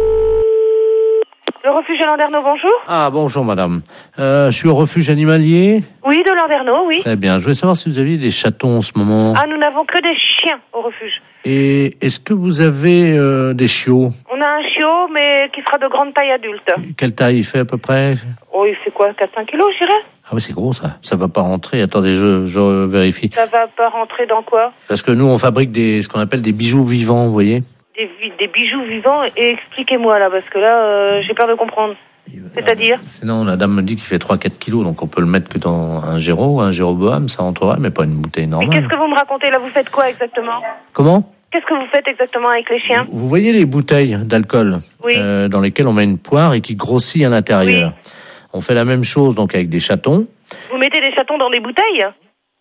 S10: Le refuge de Landerneau, bonjour.
S11: Ah, bonjour madame. Euh, je suis au refuge animalier.
S10: Oui, de Landerneau, oui.
S11: Très bien. Je voulais savoir si vous aviez des chatons en ce moment.
S10: Ah, nous n'avons que des chiens au refuge.
S11: Et est-ce que vous avez euh, des chiots?
S10: On a un chiot, mais qui sera de grande taille adulte.
S11: Quelle taille il fait à peu près?
S10: Oh, il fait quoi, quatre à cinq kilos, je dirais?
S11: Ah oui, c'est gros ça. Ça va pas rentrer. Attendez, je, je vérifie.
S10: Ça va pas rentrer dans quoi?
S11: Parce que nous, on fabrique des, ce qu'on appelle des bijoux vivants, vous voyez.
S10: Des, des bijoux vivants, et expliquez-moi là, parce que là, euh, j'ai peur de comprendre. C'est-à-dire?
S11: Sinon, la dame me dit qu'il fait trois à quatre kilos, donc on peut le mettre que dans un Géro, un Jéroboam, ça rentrerait, mais pas une bouteille normale.
S10: Mais qu'est-ce que vous me racontez là? Vous faites quoi exactement?
S11: Comment?
S10: Qu'est-ce que vous faites exactement avec les chiens?
S11: Vous voyez les bouteilles d'alcool,
S10: oui.
S11: euh, dans lesquelles on met une poire et qui grossit à l'intérieur. Oui. On fait la même chose donc avec des chatons.
S10: Vous mettez des chatons dans des bouteilles?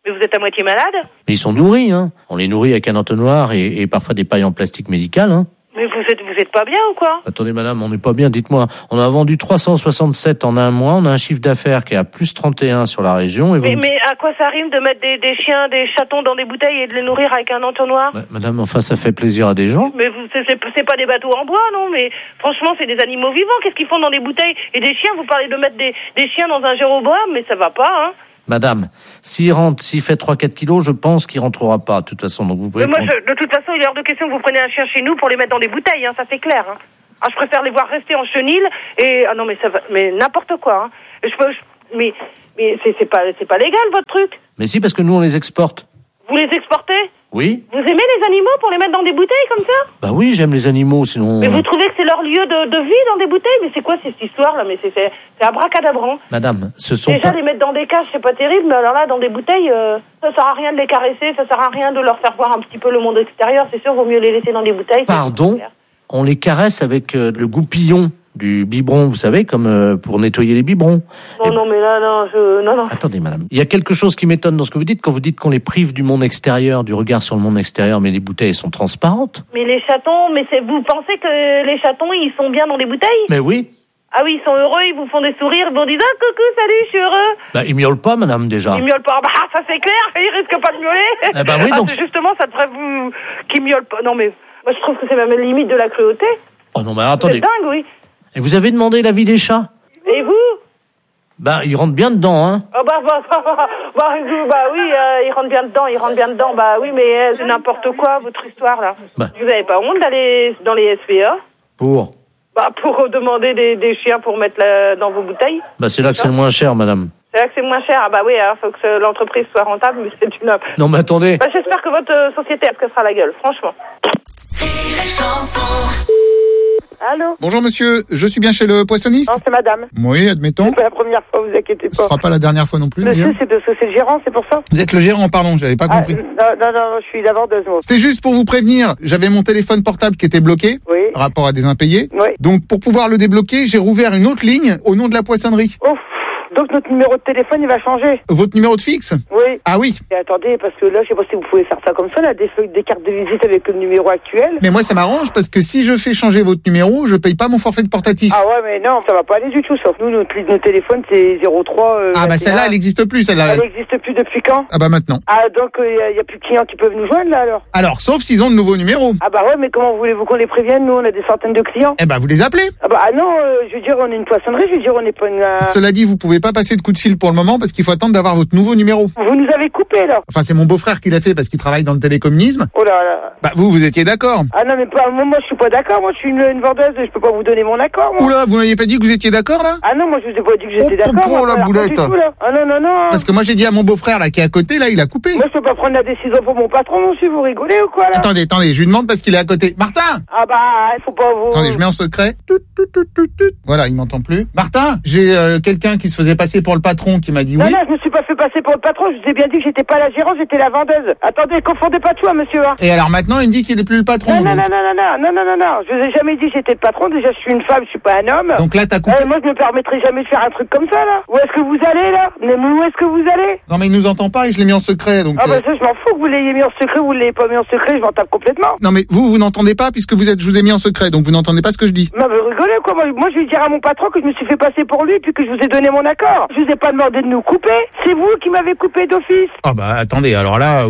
S16: Mais vous êtes à moitié malade?
S11: Mais ils sont nourris, hein. On les nourrit avec un entonnoir et, et parfois des pailles en plastique médical, hein.
S16: Mais vous êtes, vous êtes pas bien ou quoi?
S11: Attendez, madame, on n'est pas bien, dites-moi. On a vendu trois cent soixante-sept en un mois, on a un chiffre d'affaires qui est à plus trente et un sur la région. Et
S16: mais,
S11: vous...
S16: mais à quoi ça rime de mettre des, des chiens, des chatons dans des bouteilles et de les nourrir avec un entonnoir?
S11: Bah, madame, enfin, ça fait plaisir à des gens.
S16: Mais vous, c'est, c'est, c'est pas des bateaux en bois, non? Mais franchement, c'est des animaux vivants. Qu'est-ce qu'ils font dans des bouteilles? Et des chiens, vous parlez de mettre des, des chiens dans un Jéroboam, mais ça va pas, hein?
S11: Madame, s'il rentre, s'il fait trois à quatre kilos, je pense qu'il rentrera pas, de toute façon. Donc vous pouvez
S16: Mais moi,
S11: prendre...
S16: je, de toute façon, il est hors de question que vous preniez un chien chez nous pour les mettre dans des bouteilles, hein, ça c'est clair. Hein. Ah, je préfère les voir rester en chenil et... Ah non, mais ça va... Mais n'importe quoi, hein. Je peux... Je, mais mais c'est, c'est, pas, c'est pas légal, votre truc.
S11: Mais si, parce que nous, on les exporte.
S16: Vous les exportez?
S11: Oui.
S16: Vous aimez les animaux pour les mettre dans des bouteilles comme ça?
S11: Bah oui, j'aime les animaux, sinon...
S16: Mais vous trouvez que c'est leur lieu de, de vie dans des bouteilles? Mais c'est quoi cette histoire-là? Mais c'est, c'est, c'est abracadabrant.
S11: Madame, ce sont
S16: Déjà,
S11: pas...
S16: les mettre dans des cages, c'est pas terrible, mais alors là, dans des bouteilles, euh, ça sert à rien de les caresser, ça sert à rien de leur faire voir un petit peu le monde extérieur. C'est sûr, vaut mieux les laisser dans des bouteilles.
S11: Pardon? On les caresse avec euh, le goupillon du biberon, vous savez, comme euh, pour nettoyer les biberons.
S16: Non, non, mais là, non, je... Non, non.
S11: Attendez, madame. Il y a quelque chose qui m'étonne dans ce que vous dites, quand vous dites qu'on les prive du monde extérieur, du regard sur le monde extérieur, mais les bouteilles sont transparentes.
S16: Mais les chatons, mais c'est, vous pensez que les chatons, ils sont bien dans les bouteilles?
S11: Mais oui.
S16: Ah oui, ils sont heureux, ils vous font des sourires, ils vous disent « Ah, coucou, salut, je suis heureux !»
S11: Bah, ils miaulent pas, madame, déjà.
S16: Ils miaulent pas. Bah, ça c'est clair, ils risquent pas de miauler.
S11: Eh ben oui,
S16: ah,
S11: donc...
S16: c'est justement, ça devrait vous... qu'ils miaulent pas. Non, mais moi, je trouve que c'est même la limite de la cruauté.
S11: Oh non, mais attendez.
S16: C'est dingue, oui.
S11: Et vous avez demandé l'avis des chats?
S16: Et vous?
S11: Bah, ils rentrent bien dedans, hein.
S16: Oh bah, bah, bah, bah, bah, bah oui, euh, ils rentrent bien dedans, ils rentrent bien dedans. Bah oui, mais euh, c'est n'importe quoi, votre histoire, là.
S11: Bah.
S16: Vous avez pas honte d'aller dans les S P A?
S11: Pour?
S16: Bah, pour demander des, des chiens pour mettre la, dans vos bouteilles.
S11: Bah, c'est là que c'est le moins cher, madame.
S16: C'est là que c'est moins cher. Ah bah oui, alors faut que l'entreprise soit rentable, mais c'est une...
S11: Non, mais attendez.
S16: Bah, j'espère que votre euh, société, elle cassera la gueule, franchement.
S6: Allô? Bonjour monsieur, je suis bien chez le poissonniste?
S17: Non, c'est madame.
S6: Oui, admettons.
S17: C'est pas la première fois, vous inquiétez pas.
S6: Ce sera pas la dernière fois non plus.
S17: Monsieur,
S6: d'ailleurs.
S17: c'est parce que c'est le gérant, c'est pour ça?
S6: Vous êtes le gérant, pardon, j'avais pas
S17: Ah,
S6: compris.
S17: non, non, non, je suis la vendeuse, moi.
S6: C'était juste pour vous prévenir, j'avais mon téléphone portable qui était bloqué,
S17: Oui.
S6: par rapport à des impayés.
S17: Oui.
S6: Donc pour pouvoir le débloquer, j'ai rouvert une autre ligne au nom de la poissonnerie.
S17: Ouf. Donc notre numéro de téléphone, il va changer.
S6: Votre numéro de fixe?
S17: Oui.
S6: Ah oui.
S17: Et attendez, parce que là, je sais pas si vous pouvez faire ça comme ça, là, des feuilles, des cartes de visite avec le numéro actuel.
S6: Mais moi ça m'arrange parce que si je fais changer votre numéro, je paye pas mon forfait de portatif.
S17: Ah ouais, mais non, ça va pas aller du tout, sauf nous, notre, notre téléphone, c'est zéro trois... Euh,
S6: ah bah celle-là, elle n'existe plus, celle-là.
S17: Elle n'existe plus depuis quand?
S6: Ah bah maintenant.
S17: Ah donc, il euh, n'y a, a plus de clients qui peuvent nous joindre, là, alors?
S6: Alors, sauf s'ils ont de nouveaux numéros.
S17: Ah bah ouais, mais comment voulez-vous qu'on les prévienne? Nous, on a des centaines de clients.
S6: Eh bah vous les appelez.
S17: Ah bah ah non, euh, je veux dire, on est une poissonnerie, je veux dire, on n'est pas une... Euh...
S6: Cela dit, vous pouvez pas passer de coup de fil pour le moment parce qu'il faut attendre d'avoir votre nouveau numéro.
S17: Vous nous avez coupé, là.
S6: Enfin, c'est mon beau-frère qui l'a fait parce qu'il travaille dans le télécommunisme.
S17: Oh là là.
S6: Bah vous, vous étiez d'accord.
S17: Ah non, mais pas, moi, moi je suis pas d'accord, moi je suis une, une vendeuse, je peux pas vous donner mon accord, moi.
S6: Oula, vous n'aviez pas dit que vous étiez d'accord, là?
S17: Ah non, moi je vous ai pas dit que j'étais
S6: oh,
S17: d'accord.
S6: Oh,
S17: moi,
S6: la
S17: alors,
S6: boulette.
S17: Tout, là. Ah non, non, non.
S6: Parce que moi j'ai dit à mon beau-frère, là, qui est à côté, là, il a coupé.
S17: Moi je peux pas prendre la décision pour mon patron, monsieur, vous rigolez ou quoi, là?
S6: Attendez, attendez, je lui demande parce qu'il est à côté. Martin!
S17: Ah bah, il faut pas vous...
S6: Attendez, je mets en secret. Tout, tout, tout, tout, tout. Voilà, il m'entend plus. Martin, j'ai euh, quelqu'un qui se faisait passer pour le patron qui m'a dit
S17: non,
S6: oui.
S17: Non, non, je me suis pas fait passer pour le patron, je vous ai bien dit que j'étais pas la gérante, j'étais la vendeuse. Attendez, confondez pas tout, hein, monsieur, hein.
S6: Et alors maintenant, il me dit qu'il est plus le patron.
S17: Non, non,
S6: donc...
S17: non, non, non, non, non, non, non, je vous ai jamais dit que j'étais le patron, déjà je suis une femme, je suis pas un homme.
S6: Donc là, t'as coupé.
S17: Euh, moi, je me permettrai jamais de faire un truc comme ça, là. Où est-ce que vous allez, là? Mais où est-ce que vous allez?
S6: Non, mais il nous entend pas et je l'ai mis en secret, donc...
S17: Ah bah
S6: euh...
S17: ça, je m'en fous que vous l'ayez mis en secret ou vous l'ayez pas mis en secret, je m'en tape complètement.
S6: Non, mais vous, vous n'entendez pas puisque vous êtes, je vous ai mis en secret, donc vous n'entendez pas ce que je dis.
S17: Non, mais rigolez, quoi. Moi, moi, je vais dire à mon patron que je me suis fait passer pour lui puis que je vous ai donné mon accord. Je vous ai pas demandé de nous couper. C'est vous qui m'avez coupé d'office.
S6: Ah bah, attendez, alors là...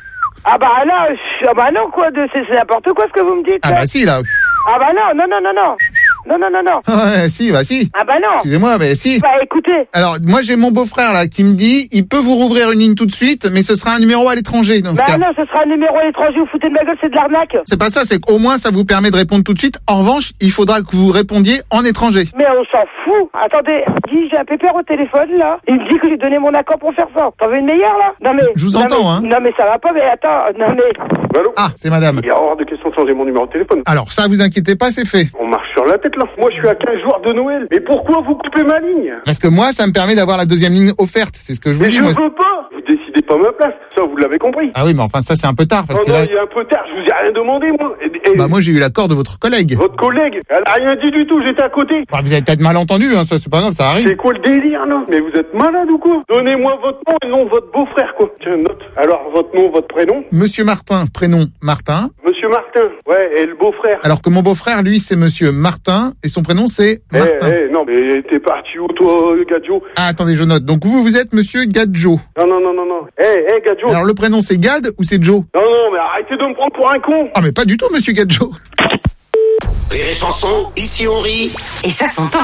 S17: Ah bah là, ah bah non, quoi, de, c'est, c'est n'importe quoi ce que vous me dites.
S6: Ah
S17: là.
S6: bah si, là...
S17: Ah bah non, non, non, non, non. Non, non, non, non.
S6: Ouais, si, bah si.
S17: Ah bah non.
S6: Excusez-moi, mais si.
S17: Bah écoutez.
S6: Alors, moi j'ai mon beau-frère là qui me dit, il peut vous rouvrir une ligne tout de suite, mais ce sera un numéro à l'étranger dans ce
S17: bah
S6: cas.
S17: non, ce sera un numéro à l'étranger, vous foutez de ma gueule, c'est de l'arnaque.
S6: C'est pas ça, c'est qu'au moins ça vous permet de répondre tout de suite. En revanche, il faudra que vous répondiez en étranger.
S17: Mais on s'en fout. Attendez, dis, j'ai un pépère au téléphone là. Il me dit que j'ai donné mon accord pour faire ça. T'en veux une meilleure là? Non mais.
S6: Je vous
S17: non,
S6: entends,
S17: mais,
S6: hein.
S17: Non mais ça va pas, mais attends, non mais.
S3: Allô?
S6: Ah, c'est madame.
S3: Il y a hors de question de changer mon numéro de téléphone.
S6: Alors ça, vous inquiétez pas, c'est fait.
S3: On marche sur la tête là. Moi je suis à quinze jours de Noël. Mais pourquoi vous coupez ma ligne?
S6: Parce que moi, ça me permet d'avoir la deuxième ligne offerte. C'est ce que je vous
S3: Mais
S6: dis.
S3: je
S6: moi.
S3: veux pas. Vous décidez
S18: c'est pas ma place. Ça, vous l'avez compris.
S6: Ah oui, mais enfin, ça, c'est un peu tard, parce
S18: non,
S6: que
S18: non,
S6: là...
S18: il y a un peu tard, je vous ai rien demandé, moi. Et, et...
S6: Bah, moi, j'ai eu l'accord de votre collègue.
S18: Votre collègue? Elle a rien dit du tout, j'étais à côté.
S6: Bah, vous avez peut-être mal entendu, hein, ça, c'est pas grave, ça arrive.
S18: C'est quoi le délire, là? Mais vous êtes malade ou quoi? Donnez-moi votre nom et le nom de votre beau-frère, quoi. Tiens, note. Alors, votre nom, votre prénom?
S6: Monsieur Martin, prénom Martin.
S18: Monsieur Martin, ouais, et le beau-frère?
S6: Alors que mon beau-frère, lui, c'est Monsieur Martin, et son prénom, c'est Martin.
S18: Eh, eh, non, mais t'es parti où, toi, Gadjo?
S6: Ah, attendez, je note. Donc, vous, vous êtes Monsieur Gadjo.
S18: Non, non, non, non, non. Eh, eh, Gadjo.
S6: Alors, le prénom, c'est Gad ou c'est Joe?
S18: Non, non, mais arrêtez de me prendre pour un con.
S6: Ah, mais pas du tout, Monsieur Gadjo.
S4: Rire et chanson, ici on rit.
S14: Et ça s'entend.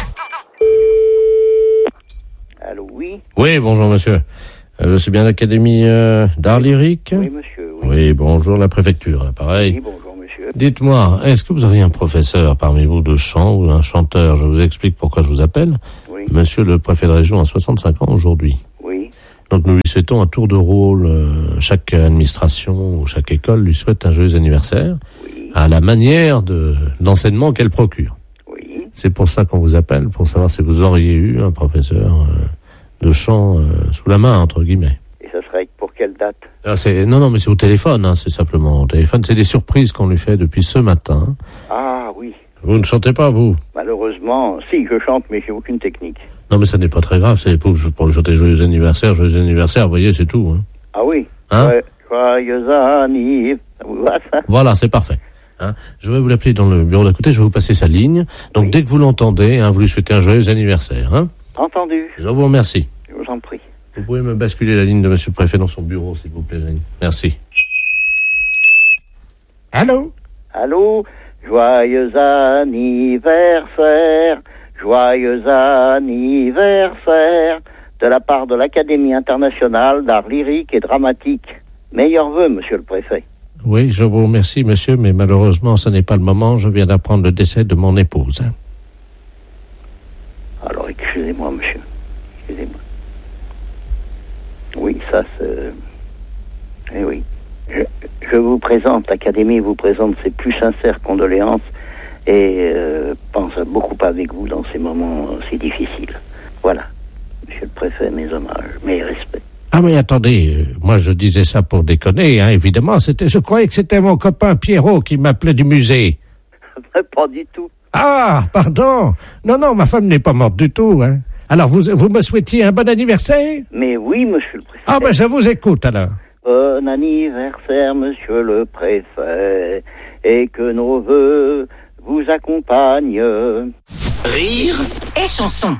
S8: Allô, oui.
S11: Oui, bonjour monsieur. Euh, Je suis bien à l'Académie euh, d'art lyrique.
S8: Oui, monsieur. Oui,
S11: oui bonjour la préfecture, là, pareil.
S8: oui bonjour, monsieur.
S11: Dites-moi, est-ce que vous auriez un professeur parmi vous de chant ou un chanteur? Je vous explique pourquoi je vous appelle.
S8: Oui.
S11: Monsieur le préfet de région a soixante-cinq ans aujourd'hui.
S8: Oui.
S11: Donc nous lui souhaitons un tour de rôle. Euh, chaque administration ou chaque école lui souhaite un joyeux anniversaire, oui, à la manière de l'enseignement qu'elle procure.
S8: Oui.
S11: C'est pour ça qu'on vous appelle, pour savoir si vous auriez eu un professeur euh, de chant euh, sous la main, entre guillemets.
S8: Et ça serait pour quelle date?
S11: Ah, c'est, non, non, mais c'est au téléphone, hein, c'est simplement au téléphone. C'est des surprises qu'on lui fait depuis ce matin.
S8: Ah oui.
S11: Vous ne chantez pas, vous?
S8: Malheureusement, si, je chante, mais j'ai aucune technique.
S11: Non, mais ça n'est pas très grave, c'est pour, pour lui chanter joyeux anniversaire, joyeux anniversaire, vous voyez, c'est tout. Hein.
S8: Ah oui.
S11: Hein?
S8: Ouais, joyeux anniversaire. Ça vous va, ça?
S11: Voilà, c'est parfait. Hein, je vais vous l'appeler dans le bureau d'à côté, je vais vous passer sa ligne. Donc, oui, dès que vous l'entendez, hein, vous lui souhaitez un joyeux anniversaire. Hein.
S8: Entendu.
S11: Je vous remercie.
S8: Je vous en prie.
S11: Vous pouvez me basculer la ligne de monsieur le préfet dans son bureau, s'il vous plaît, Jeanne. Merci.
S2: Allô?
S8: Allô? Joyeux anniversaire, joyeux anniversaire, de la part de l'Académie internationale d'art lyrique et dramatique. Meilleurs vœux, monsieur le préfet.
S11: Oui, je vous remercie, monsieur, mais malheureusement, ce n'est pas le moment. Je viens d'apprendre le décès de mon épouse. Hein.
S8: Alors, excusez-moi, monsieur. Excusez-moi. Oui, ça, c'est... Eh oui. Je, je vous présente, l'Académie vous présente ses plus sincères condoléances et euh, pense beaucoup avec vous dans ces moments si difficiles. Voilà. Monsieur le préfet, mes hommages, mes respects.
S2: Ah mais attendez, euh, moi je disais ça pour déconner, hein, évidemment. C'était, je croyais que c'était mon copain Pierrot qui m'appelait du musée.
S8: Pas du tout.
S2: Ah, pardon. Non, non, ma femme n'est pas morte du tout. Hein. Alors vous, vous me souhaitiez un bon anniversaire?
S8: Mais oui, monsieur le préfet.
S2: Ah ben je vous écoute alors.
S8: Bon anniversaire, monsieur le préfet, et que nos vœux vous accompagnent.
S4: Rire
S14: et chanson.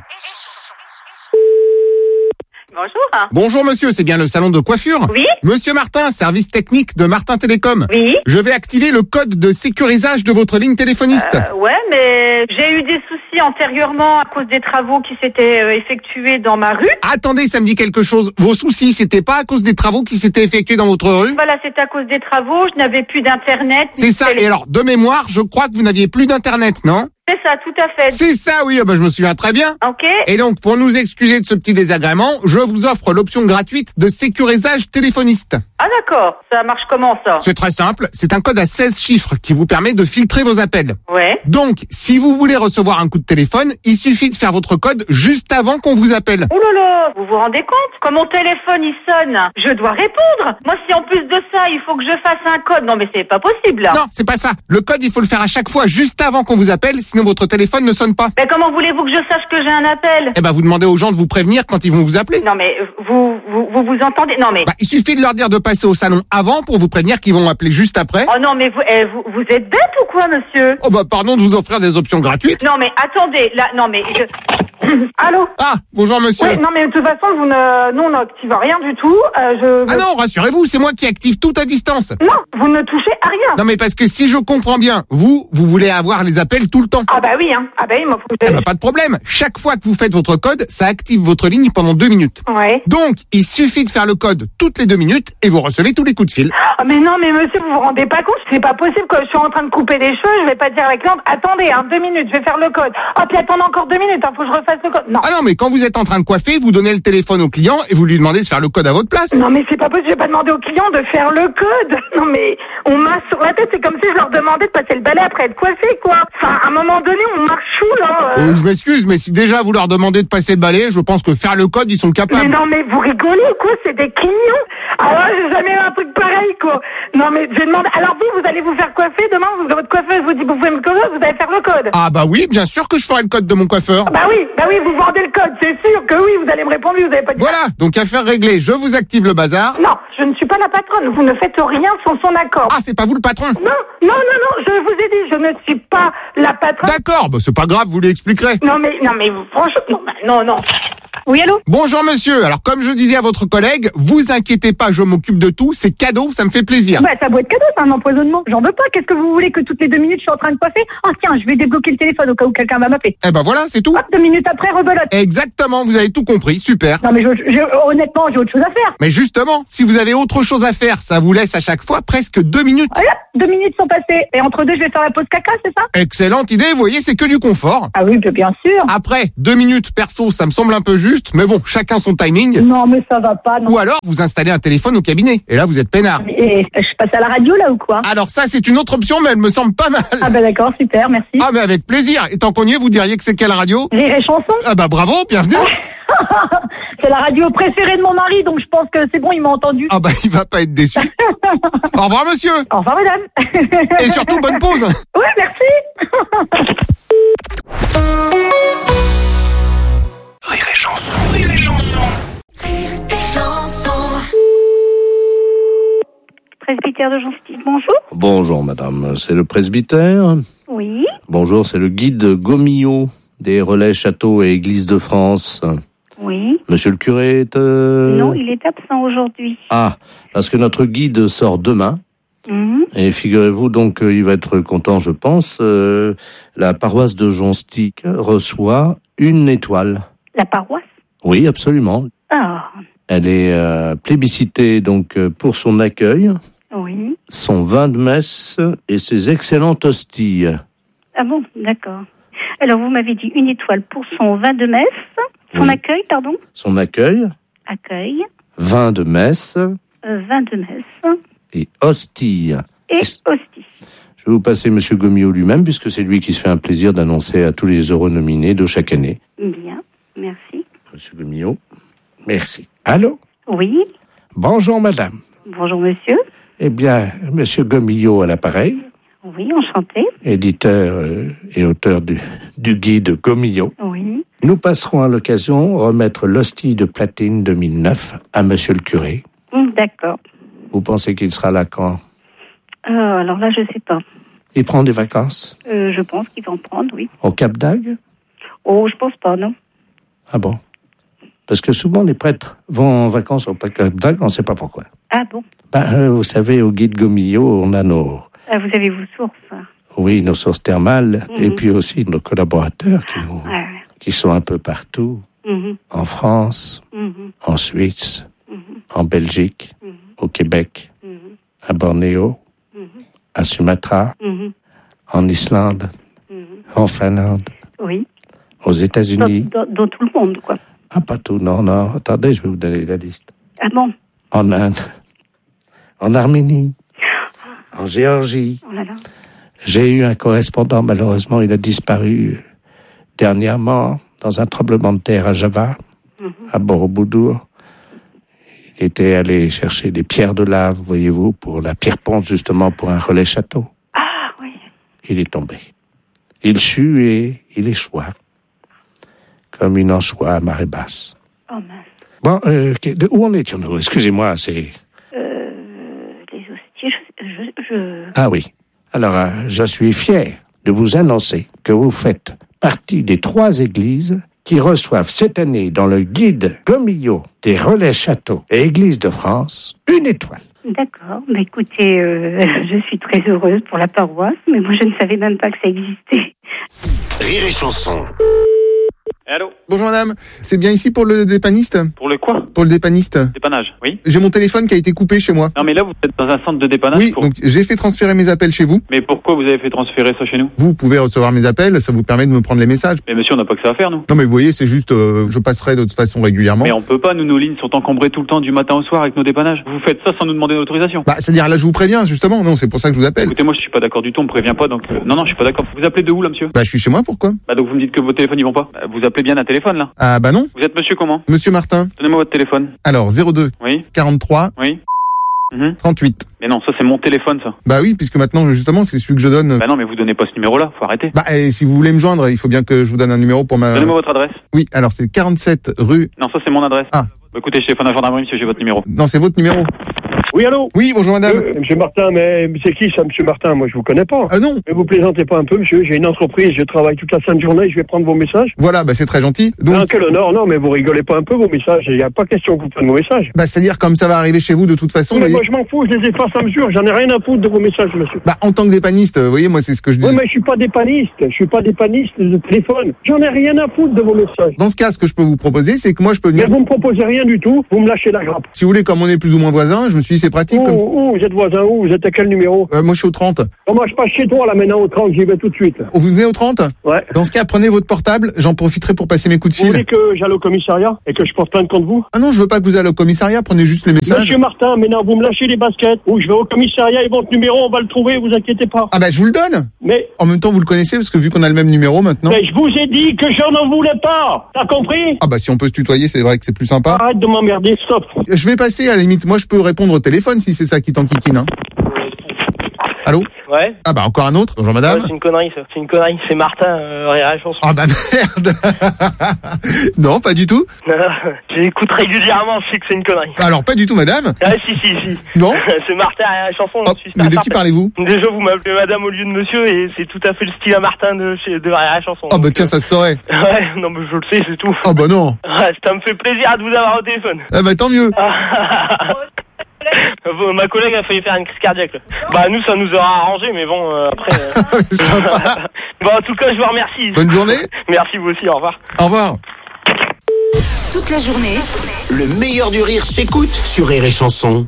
S6: Bonjour. Bonjour monsieur, c'est bien le salon de coiffure?
S16: Oui.
S6: Monsieur Martin, service technique de Martin Télécom.
S16: Oui.
S6: Je vais activer le code de sécurisage de votre ligne téléphoniste.
S16: Euh, ouais, mais j'ai eu des soucis antérieurement à cause des travaux qui s'étaient euh, effectués dans ma rue.
S6: Attendez, ça me dit quelque chose. Vos soucis, c'était pas à cause des travaux qui s'étaient effectués dans votre rue?
S16: Voilà, c'est à cause des travaux, je n'avais plus d'internet.
S6: C'est ça, et alors, de mémoire, je crois que vous n'aviez plus d'internet, non?
S16: C'est ça, tout à fait.
S6: C'est ça, oui, bah, je me souviens très bien.
S16: Ok.
S6: Et donc, pour nous excuser de ce petit désagrément, je vous offre l'option gratuite de sécurisage téléphoniste.
S16: Ah d'accord, ça marche comment ça?
S6: C'est très simple, c'est un code à seize chiffres qui vous permet de filtrer vos appels.
S16: Ouais.
S6: Donc, si vous voulez recevoir un coup de téléphone, il suffit de faire votre code juste avant qu'on vous appelle.
S16: Oh là là, vous vous rendez compte? Quand mon téléphone il sonne, je dois répondre. Moi, si en plus de ça, il faut que je fasse un code, non mais c'est pas possible.
S6: Non, c'est pas ça. Le code, il faut le faire à chaque fois juste avant qu'on vous appelle, sinon votre téléphone ne sonne pas.
S16: Mais comment voulez-vous que je sache que j'ai un appel?
S6: Eh ben, vous demandez aux gens de vous prévenir quand ils vont vous appeler.
S16: Non mais vous vous vous, vous entendez? Non mais.
S6: Bah, il suffit de leur dire de passer au salon avant pour vous prévenir qu'ils vont appeler juste après.
S16: Oh non mais vous eh, vous, vous êtes bête ou quoi, monsieur?
S6: Oh bah pardon de vous offrir des options gratuites.
S16: Non mais attendez, là non mais je... Allô?
S6: Ah, bonjour monsieur.
S16: Oui, non mais de toute façon, vous ne, nous on n'active rien du tout. Euh, je...
S6: Ah non, rassurez-vous, c'est moi qui active tout à distance.
S16: Non, vous ne touchez à rien.
S6: Non mais parce que si je comprends bien, vous, vous voulez avoir les appels tout le temps.
S16: Ah bah oui, hein. Ah bah oui, moi faut que
S6: eh bah, pas de problème. Chaque fois que vous faites votre code, ça active votre ligne pendant deux minutes.
S16: Ouais.
S6: Donc, il suffit de faire le code toutes les deux minutes et vous recevez tous les coups de fil.
S17: Ah, mais non, mais monsieur, vous vous rendez pas compte, c'est pas possible, quoi. Je suis en train de couper des cheveux, je vais pas dire à la cliente, attendez, hein, deux minutes, je vais faire le code. Ah, puis attendez encore deux minutes, hein, faut que je refasse le code. Non.
S6: Ah non, mais quand vous êtes en train de coiffer, vous donnez le téléphone au client et vous lui demandez de faire le code à votre place.
S17: Non, mais c'est pas possible, je vais pas demander au client de faire le code. Non, mais on marche sur la tête, c'est comme si je leur demandais de passer le balai après être coiffé, quoi. Enfin, à un moment donné, on marche chou, là. Euh...
S6: Euh, je m'excuse, mais si déjà vous leur demandez de passer le balai, je pense que faire le code, ils sont capables.
S17: Mais non, mais vous rigolez ou quoi? C'est des quignons. Alors, j'ai jamais eu un truc pareil, quoi. Non, mais je demande. Alors, vous, vous allez vous faire coiffer demain, vous, votre coiffeuse vous dit, vous pouvez me coiffer, vous allez faire le code.
S6: Ah, bah oui, bien sûr que je ferai le code de mon coiffeur.
S17: Bah oui, bah oui, vous vendez le code, c'est sûr que oui, vous allez me répondre, vous avez pas dit.
S6: Voilà, donc affaire réglée, je vous active le bazar.
S17: Non, je ne suis pas la patronne, vous ne faites rien sans son accord.
S6: Ah, c'est pas vous le patron?
S17: Non, non, non, non, je vous ai dit, je ne suis pas la patronne.
S6: D'accord, bah c'est pas grave, vous lui expliquerez.
S17: Non, mais, non, mais, franchement, non, bah, non, non. Oui, allô?
S6: Bonjour monsieur, alors comme je disais à votre collègue, vous inquiétez pas, je m'occupe de tout, c'est cadeau, ça me fait plaisir.
S1: Bah, ça doit être cadeau, c'est un empoisonnement. J'en veux pas, qu'est-ce que vous voulez que toutes les deux minutes je suis en train de coiffer? Ah tiens, je vais débloquer le téléphone au cas où quelqu'un va m'appeler.
S6: Eh ben voilà, c'est tout.
S1: Hop, deux minutes après, rebelote.
S6: Exactement, vous avez tout compris, super.
S1: Non mais je, je, honnêtement, j'ai autre chose à faire.
S6: Mais justement, si vous avez autre chose à faire, ça vous laisse à chaque fois presque deux minutes.
S1: Voilà, deux minutes sont passées, et entre deux, je vais faire la pause caca, c'est ça?
S6: Excellente idée, vous voyez, c'est que du confort.
S1: Ah oui, bien sûr.
S6: Après, deux minutes, perso, ça me semble un peu juste, mais bon, chacun son timing.
S1: Non, mais ça va pas, non.
S6: Ou alors, vous installez un téléphone au cabinet, et là, vous êtes peinard.
S1: Et je passe à la radio, là, ou quoi?
S6: Alors ça, c'est une autre option, mais elle me semble pas mal.
S1: Ah bah d'accord, super, merci.
S6: Ah mais avec plaisir, et tant qu'on y est, vous diriez que c'est quelle radio?
S1: Rire et chanson.
S6: Ah bah bravo, bienvenue.
S1: C'est la radio préférée de mon mari, donc je pense que c'est bon, il m'a entendu.
S6: Ah bah il va pas être déçu. Au revoir monsieur.
S1: Au revoir madame.
S6: Et surtout bonne pause.
S1: Ouais, merci.
S4: Rire et chanson, rire et chanson.
S14: Rire et chanson.
S5: Presbytère de Jean-Style, bonjour.
S11: Bonjour madame, c'est le presbytère.
S5: Oui.
S11: Bonjour, c'est le guide Gomillot des relais châteaux et églises de France.
S5: Oui.
S11: Monsieur le curé est... Euh...
S5: Non, il est absent aujourd'hui.
S11: Ah, parce que notre guide sort demain.
S5: Mmh.
S11: Et figurez-vous donc qu'il va être content, je pense. Euh, la paroisse de Jonstick reçoit une étoile.
S5: La paroisse?
S11: Oui, absolument.
S5: Ah.
S11: Elle est euh, plébiscitée donc pour son accueil,
S5: Oui.
S11: son vin de messe et ses excellentes hosties.
S5: Ah bon, d'accord. Alors, vous m'avez dit une étoile pour son vin de messe, son
S11: Oui.
S5: accueil, pardon?
S11: Son accueil,
S5: Accueil,
S11: vin de messe
S5: euh, vin de messe
S11: et hosties.
S5: et hostie.
S11: Je vais vous passer Monsieur Gomillot lui-même, puisque c'est lui qui se fait un plaisir d'annoncer à tous les heureux nominés de chaque année.
S5: Bien, merci.
S11: Monsieur Gomillot, merci. Allô?
S5: Oui,
S2: Bonjour madame.
S5: bonjour monsieur.
S11: Eh bien, Monsieur Gomillot à l'appareil,
S5: Oui, enchanté.
S11: éditeur euh, et auteur du, du guide Gomillot.
S5: Oui.
S11: Nous passerons à l'occasion remettre l'hostie de platine deux mille neuf à Monsieur le curé.
S5: Hum, D'accord.
S11: Vous pensez qu'il sera là quand?
S5: Euh, alors là, je sais pas.
S11: Il prend des vacances
S5: Euh, je pense qu'il va en prendre, oui.
S11: au Cap d'Agde?
S5: Oh, je pense pas, non.
S11: Ah bon? Parce que souvent les prêtres vont en vacances au Cap d'Agde, on ne sait pas pourquoi.
S5: Ah bon?
S11: Ben, euh, vous savez, au guide Gomillot, on a nos,
S5: Ah, vous avez vos sources. hein.
S11: oui, nos sources thermales,
S5: Mhm.
S11: et puis aussi nos collaborateurs qui, nous,
S5: Ah,
S11: qui sont un peu partout,
S5: mhm,
S11: en France,
S5: mhm,
S11: en Suisse,
S5: mhm,
S11: en Belgique,
S5: mhm,
S11: au Québec,
S5: mhm,
S11: à Bornéo,
S5: mhm,
S11: à Sumatra,
S5: mhm,
S11: en Islande,
S5: mhm.
S11: en Finlande,
S5: Oui.
S11: aux
S5: Dans,
S11: États-Unis.
S5: dans- dans tout le monde, quoi.
S11: Ah, pas tout, non, non, attendez, je vais vous donner la liste.
S5: Ah bon?
S11: En Inde, en Arménie, en Géorgie.
S5: Oh là là.
S11: J'ai eu un correspondant, malheureusement, il a disparu dernièrement dans un tremblement de terre à Java,
S5: Mhm.
S11: à Borobudur. Il était allé chercher des pierres de lave, voyez-vous, pour la pierre ponce, justement, pour un relais château.
S5: Ah oui.
S11: Il est tombé. Il sut et il échoua, comme une anchois à marée basse.
S5: Oh mince.
S11: Bon, euh, de où en étions-nous? Excusez-moi, c'est...
S5: Euh, les hosties, je, je, je...
S11: Ah oui. Alors, euh, je suis fier de vous annoncer que vous faites partie des trois églises qui reçoivent cette année dans le guide Gomillot des relais châteaux et églises de France une étoile.
S5: D'accord. Bah, écoutez, euh, je suis très heureuse pour la paroisse, mais moi je ne savais même pas que ça existait.
S4: Rire et chanson.
S19: Allô.
S6: Bonjour madame, c'est bien ici pour le dépanniste?
S19: Pour le quoi?
S6: Pour le dépanniste.
S19: Dépannage, oui.
S6: J'ai mon téléphone qui a été coupé chez moi.
S19: Non mais là vous êtes dans un centre de dépannage.
S6: Oui,
S19: pour...
S6: donc j'ai fait transférer mes appels chez vous.
S19: Mais pourquoi vous avez fait transférer ça chez nous?
S6: Vous pouvez recevoir mes appels, ça vous permet de me prendre les messages.
S19: Mais monsieur, on n'a pas que ça à faire, nous.
S6: Non mais vous voyez, c'est juste, euh, je passerai de toute façon régulièrement.
S19: Mais on peut pas, nous, nos lignes sont encombrées tout le temps du matin au soir avec nos dépannages. Vous faites ça sans nous demander d'autorisation.
S6: Bah, c'est-à-dire là je vous préviens, justement, non, c'est pour ça que je vous appelle.
S19: Écoutez, moi je suis pas d'accord du tout, on me prévient pas, donc... Euh... Non, non, je suis pas d'accord. Vous appelez de où, là, monsieur?
S6: Bah, je suis chez moi, pourquoi?
S19: Bah, donc vous me dites que vos téléphones ils vont pas. Bah, vous appelez bien un téléphone, là.
S6: Ah, bah non.
S19: Vous êtes monsieur comment?
S6: Monsieur Martin.
S19: Donnez-moi votre téléphone.
S6: Alors, zéro deux.
S19: Oui.
S6: quarante-trois.
S19: Oui. Mmh.
S6: trente-huit.
S19: Mais non, ça c'est mon téléphone, ça.
S6: Bah oui, puisque maintenant, justement, c'est celui que je donne.
S19: Bah non, mais vous donnez pas ce numéro-là, faut arrêter.
S6: Bah, et si vous voulez me joindre, il faut bien que je vous donne un numéro pour ma...
S19: Donnez-moi votre adresse.
S6: Oui, alors c'est quarante-sept rue...
S19: Non, ça c'est mon adresse.
S6: Ah.
S19: Bah, écoutez, je téléphone à la gendarmerie, monsieur, j'ai votre numéro.
S6: Non, c'est votre numéro.
S20: Oui, allô?
S6: Oui, bonjour madame.
S20: Euh, monsieur Martin, mais c'est qui ça, monsieur Martin? Moi, je vous connais pas.
S6: Ah non.
S20: Mais vous plaisantez pas un peu, monsieur. J'ai une entreprise, je travaille toute la sainte journée, je vais prendre vos messages.
S6: Voilà, bah c'est très gentil. Donc...
S20: Non, quel honneur, non, mais vous rigolez pas un peu, vos messages. Il n'y a pas question que vous preniez vos messages.
S6: Bah, c'est-à-dire, comme ça va arriver chez vous de toute façon.
S20: Oui, mais
S6: voyez...
S20: moi, je m'en fous, je les efface à mesure. J'en ai rien à foutre de vos messages, monsieur.
S6: Bah, en tant que dépanniste, vous voyez, moi, c'est ce que je dis.
S20: Oui, mais je suis pas dépanniste. Je suis pas dépanniste de téléphone. J'en ai rien à foutre de vos messages.
S6: Dans ce cas, ce que je peux vous proposer, c'est que moi, je peux venir.
S20: Mais vous me proposez rien du tout. Vous me lâchez la grappe.
S6: Si vous voulez, comme on est plus ou moins voisins, je me suis dit, c'est pratique.
S20: Où,
S6: comme...
S20: où, vous êtes voisin où? Vous êtes à quel numéro?
S6: euh, Moi, je suis au trente.
S20: Oh, moi, je passe chez toi, là, maintenant, au trente. J'y vais tout de suite.
S6: Oh, vous venez au trente?
S20: Ouais.
S6: Dans ce cas, prenez votre portable. J'en profiterai pour passer mes coups de fil.
S20: Vous voulez que j'aille au commissariat et que je porte plainte contre vous?
S6: Ah non, je veux pas que vous allez au commissariat. Prenez juste les messages.
S20: Monsieur Martin, maintenant, vous me lâchez les baskets. Ou je vais au commissariat et votre numéro, on va le trouver, vous inquiétez pas.
S6: Ah bah, je vous le donne.
S20: Mais...
S6: En même temps, vous le connaissez, parce que vu qu'on a le même numéro maintenant.
S20: Mais je vous ai dit que j'en en voulais pas. T'as compris?
S6: Ah bah, si on peut se tutoyer, c'est vrai que c'est plus sympa.
S20: Arrête de m'emmerder, stop.
S6: Je vais passer, à la limite. Moi, je peux répondre au téléphone si c'est ça qui t'enquiquine, hein. Allô?
S21: Ouais.
S6: Ah bah encore un autre. Bonjour madame.
S21: Ouais, c'est une connerie ça. C'est une connerie. C'est Martin, euh, Rire et Chanson.
S6: Ah bah merde. Non, pas du tout.
S21: J'écoute régulièrement, je sais que c'est une connerie.
S6: Alors pas du tout madame.
S21: Ah si si si.
S6: Non.
S21: C'est Martin, Rire et Chanson.
S6: Oh, mais de qui parlez-vous?
S21: Déjà vous m'appelez madame au lieu de monsieur et c'est tout à fait le style à Martin de, chez, de Rire et Chanson.
S6: Ah bah tiens, ça se saurait.
S21: Ouais, non mais je le sais, c'est tout.
S6: Ah bah non.
S21: Ouais, ça me fait plaisir de vous avoir au téléphone.
S6: Ah bah tant mieux.
S21: Ma collègue a failli faire une crise cardiaque. Là. Bah nous ça nous aura arrangé mais bon euh, après. Euh...
S6: Sympa.
S21: Bon en tout cas je vous remercie.
S6: Bonne journée.
S21: Merci vous aussi, au revoir.
S6: Au revoir.
S14: Toute la journée.
S4: Le meilleur du rire s'écoute sur Rire et Chanson.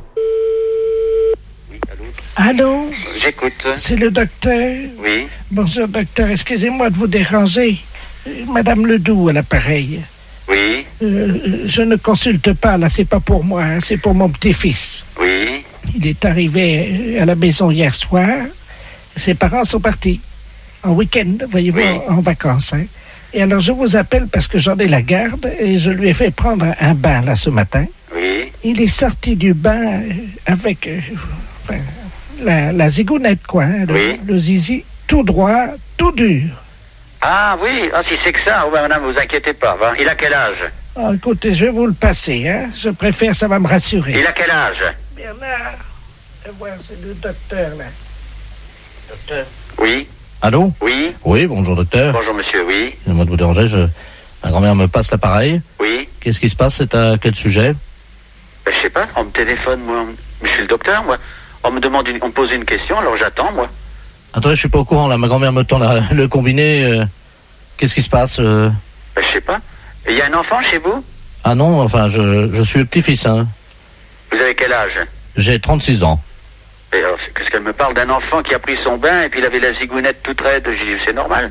S2: Allô?
S15: J'écoute.
S2: C'est le docteur?
S15: Oui.
S2: Bonjour docteur, excusez-moi de vous déranger. Madame Ledoux à l'appareil.
S15: Oui.
S2: Euh, je ne consulte pas, là, c'est pas pour moi, hein, c'est pour mon petit-fils.
S15: Oui.
S2: Il est arrivé à la maison hier soir. Ses parents sont partis en week-end, voyez-vous,
S15: oui.
S2: en, en vacances. Hein. Et alors, je vous appelle parce que j'en ai la garde et je lui ai fait prendre un, un bain, là, ce matin.
S15: Oui.
S2: Il est sorti du bain avec euh, enfin, la, la zigounette, quoi, hein, le,
S15: oui.
S2: le zizi, tout droit, tout dur.
S15: Ah oui, ah, si c'est que ça, oh, ben, madame, vous inquiétez pas. Va. Il a quel âge?
S2: Oh, écoutez, je vais vous le passer, hein. Je préfère, ça va me rassurer.
S15: Il a quel âge?
S2: Bernard, fais voir, c'est le docteur, là. Docteur.
S15: Oui.
S11: Allô?
S15: Oui.
S11: Oui, bonjour docteur.
S15: Bonjour monsieur, oui.
S11: Excusez-moi de vous déranger, je... ma grand-mère me passe l'appareil.
S15: Oui.
S11: Qu'est-ce qui se passe? C'est à quel sujet?
S15: Ben, je sais pas, on me téléphone, moi. Je suis le docteur, moi. On me demande, une... on me pose une question, alors j'attends, moi.
S11: Attendez, je suis pas au courant, là. Ma grand-mère me tend la... le combiné. Euh... Qu'est-ce qui se passe euh...
S15: ben, je sais pas. Il y a un enfant chez vous?
S11: Ah non, enfin, je, je suis le petit-fils, hein.
S15: Vous avez quel âge?
S11: J'ai trente-six ans.
S15: Et alors, qu'est-ce qu'elle me parle d'un enfant qui a pris son bain et puis il avait la zigounette toute raide? J'ai dit, c'est normal.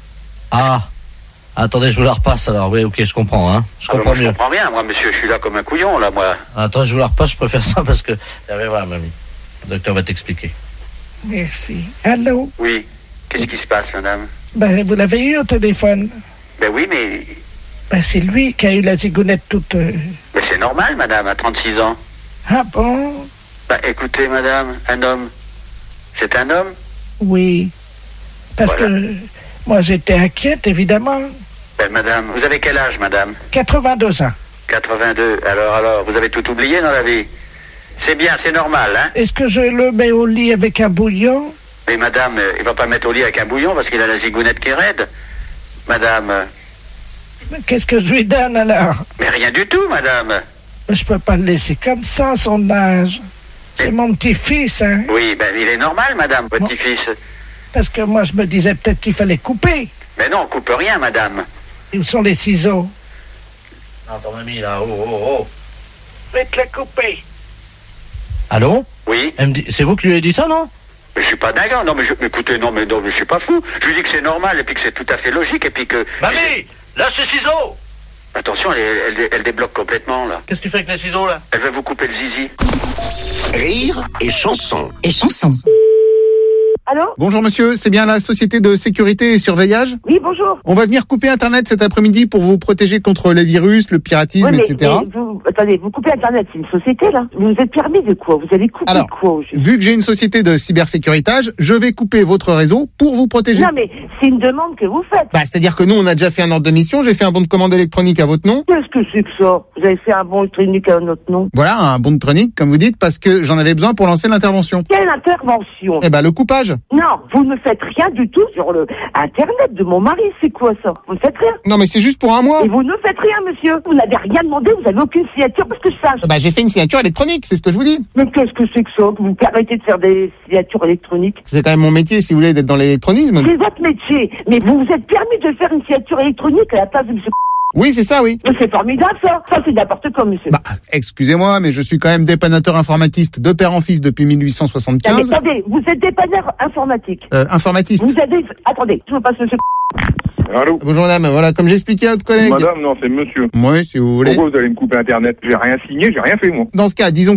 S11: Ah, attendez, je vous la repasse alors. Oui, ok, je comprends, hein. Je
S15: ah,
S11: comprends
S15: ben, moi,
S11: mieux.
S15: Je comprends bien, moi, monsieur, je suis là comme un couillon, là, moi.
S11: Attends, je vous la repasse, je préfère ça parce que... Allez, voilà, mamie. Le docteur va t'expliquer.
S2: Merci. Allô?
S15: Oui. Qu'est-ce qui se passe, madame?
S2: Ben, vous l'avez eu au téléphone?
S15: Ben oui, mais...
S2: Ben, c'est lui qui a eu la zigounette toute... Euh...
S15: Ben, c'est normal, madame, à trente-six ans.
S2: Ah bon?
S15: Ben, écoutez, madame, un homme, c'est un homme?
S2: Oui. Parce voilà. que moi, j'étais inquiète, évidemment.
S15: Ben, madame, vous avez quel âge, madame?
S2: quatre-vingt-deux ans.
S15: quatre-vingt-deux. Alors, alors, vous avez tout oublié dans la vie? C'est bien, c'est normal, hein?
S2: Est-ce que je le mets au lit avec un bouillon?
S15: Mais madame, euh, il va pas mettre au lit avec un bouillon parce qu'il a la zigounette qui est raide. Madame... Euh...
S2: Qu'est-ce que je lui donne, alors?
S15: Mais rien du tout, madame.
S2: Je peux pas le laisser comme ça, son âge. C'est Mais... mon petit-fils, hein?
S15: Oui, ben il est normal, madame, votre bon. petit-fils.
S2: Parce que moi, je me disais peut-être qu'il fallait couper.
S15: Mais non, on coupe rien, madame.
S2: Où sont les ciseaux?
S11: Non, ton ami, là, oh, oh, oh.
S2: Faites-la couper.
S11: Allô?
S22: Oui.
S11: Elle me dit, c'est vous qui lui avez dit ça, non?
S22: Mais je suis pas dingue, non, mais je, écoutez, non, mais non, mais je suis pas fou. Je lui dis que c'est normal, et puis que c'est tout à fait logique, et puis que...
S11: Mamie, lâche les ciseaux!
S22: Attention, elle, elle, elle débloque complètement, là.
S11: Qu'est-ce que tu fais avec les ciseaux, là?
S22: Elle va vous couper le zizi.
S4: Rire et chanson.
S14: Et chanson.
S7: Allô?
S6: Bonjour monsieur, c'est bien la société de sécurité et surveillage?
S7: Oui, bonjour.
S6: On va venir couper Internet cet après-midi pour vous protéger contre les virus, le piratisme,
S7: Ouais, mais,
S6: et cetera.
S7: mais vous, attendez, vous coupez Internet, c'est une société, là? Vous êtes permis de quoi? Vous allez couper
S6: Alors,
S7: quoi au juste?
S6: vu que j'ai une société de cybersécuritage, je vais couper votre réseau pour vous protéger.
S7: Non, mais c'est une demande que vous faites.
S6: Bah, c'est-à-dire que nous, on a déjà fait un ordre de mission, j'ai fait un bon de commande électronique à votre nom.
S7: Qu'est-ce que c'est que ça? Vous avez fait un bon électronique à notre nom?
S6: Voilà, un bon de électronique, comme vous dites, parce que j'en avais besoin pour lancer l'intervention.
S7: Quelle intervention?
S6: Eh ben, le coupage.
S7: Non, vous ne faites rien du tout sur le Internet de mon mari, c'est quoi ça? Vous ne faites rien.
S6: Non, mais c'est juste pour un mois.
S7: Et vous ne faites rien, monsieur. Vous n'avez rien demandé, vous n'avez aucune signature, parce que je sache.
S6: Bah, j'ai fait une signature électronique, c'est ce que je vous dis.
S7: Mais qu'est-ce que c'est que ça? Que vous arrêtez de faire des signatures électroniques?
S6: C'est quand même mon métier, si vous voulez, d'être dans l'électronisme.
S7: C'est votre métier. Mais vous vous êtes permis de faire une signature électronique à la place de monsieur.
S6: Oui, c'est ça, oui.
S7: Mais c'est formidable, ça. Ça, c'est n'importe quoi, monsieur.
S6: Bah, excusez-moi, mais je suis quand même dépannateur informatique de père en fils depuis mille huit cent soixante-quinze.
S7: Non, mais attendez, vous êtes dépanneur informatique.
S6: Euh, informatiste.
S7: Vous avez... Attendez, je vous passe monsieur.
S18: Allô?
S6: Bonjour madame, voilà, comme j'ai expliqué à votre collègue.
S18: Madame, non, c'est monsieur.
S6: Oui, si vous voulez.
S18: Pourquoi vous allez me couper Internet? J'ai rien signé, j'ai rien fait, moi.
S6: Dans ce cas, disons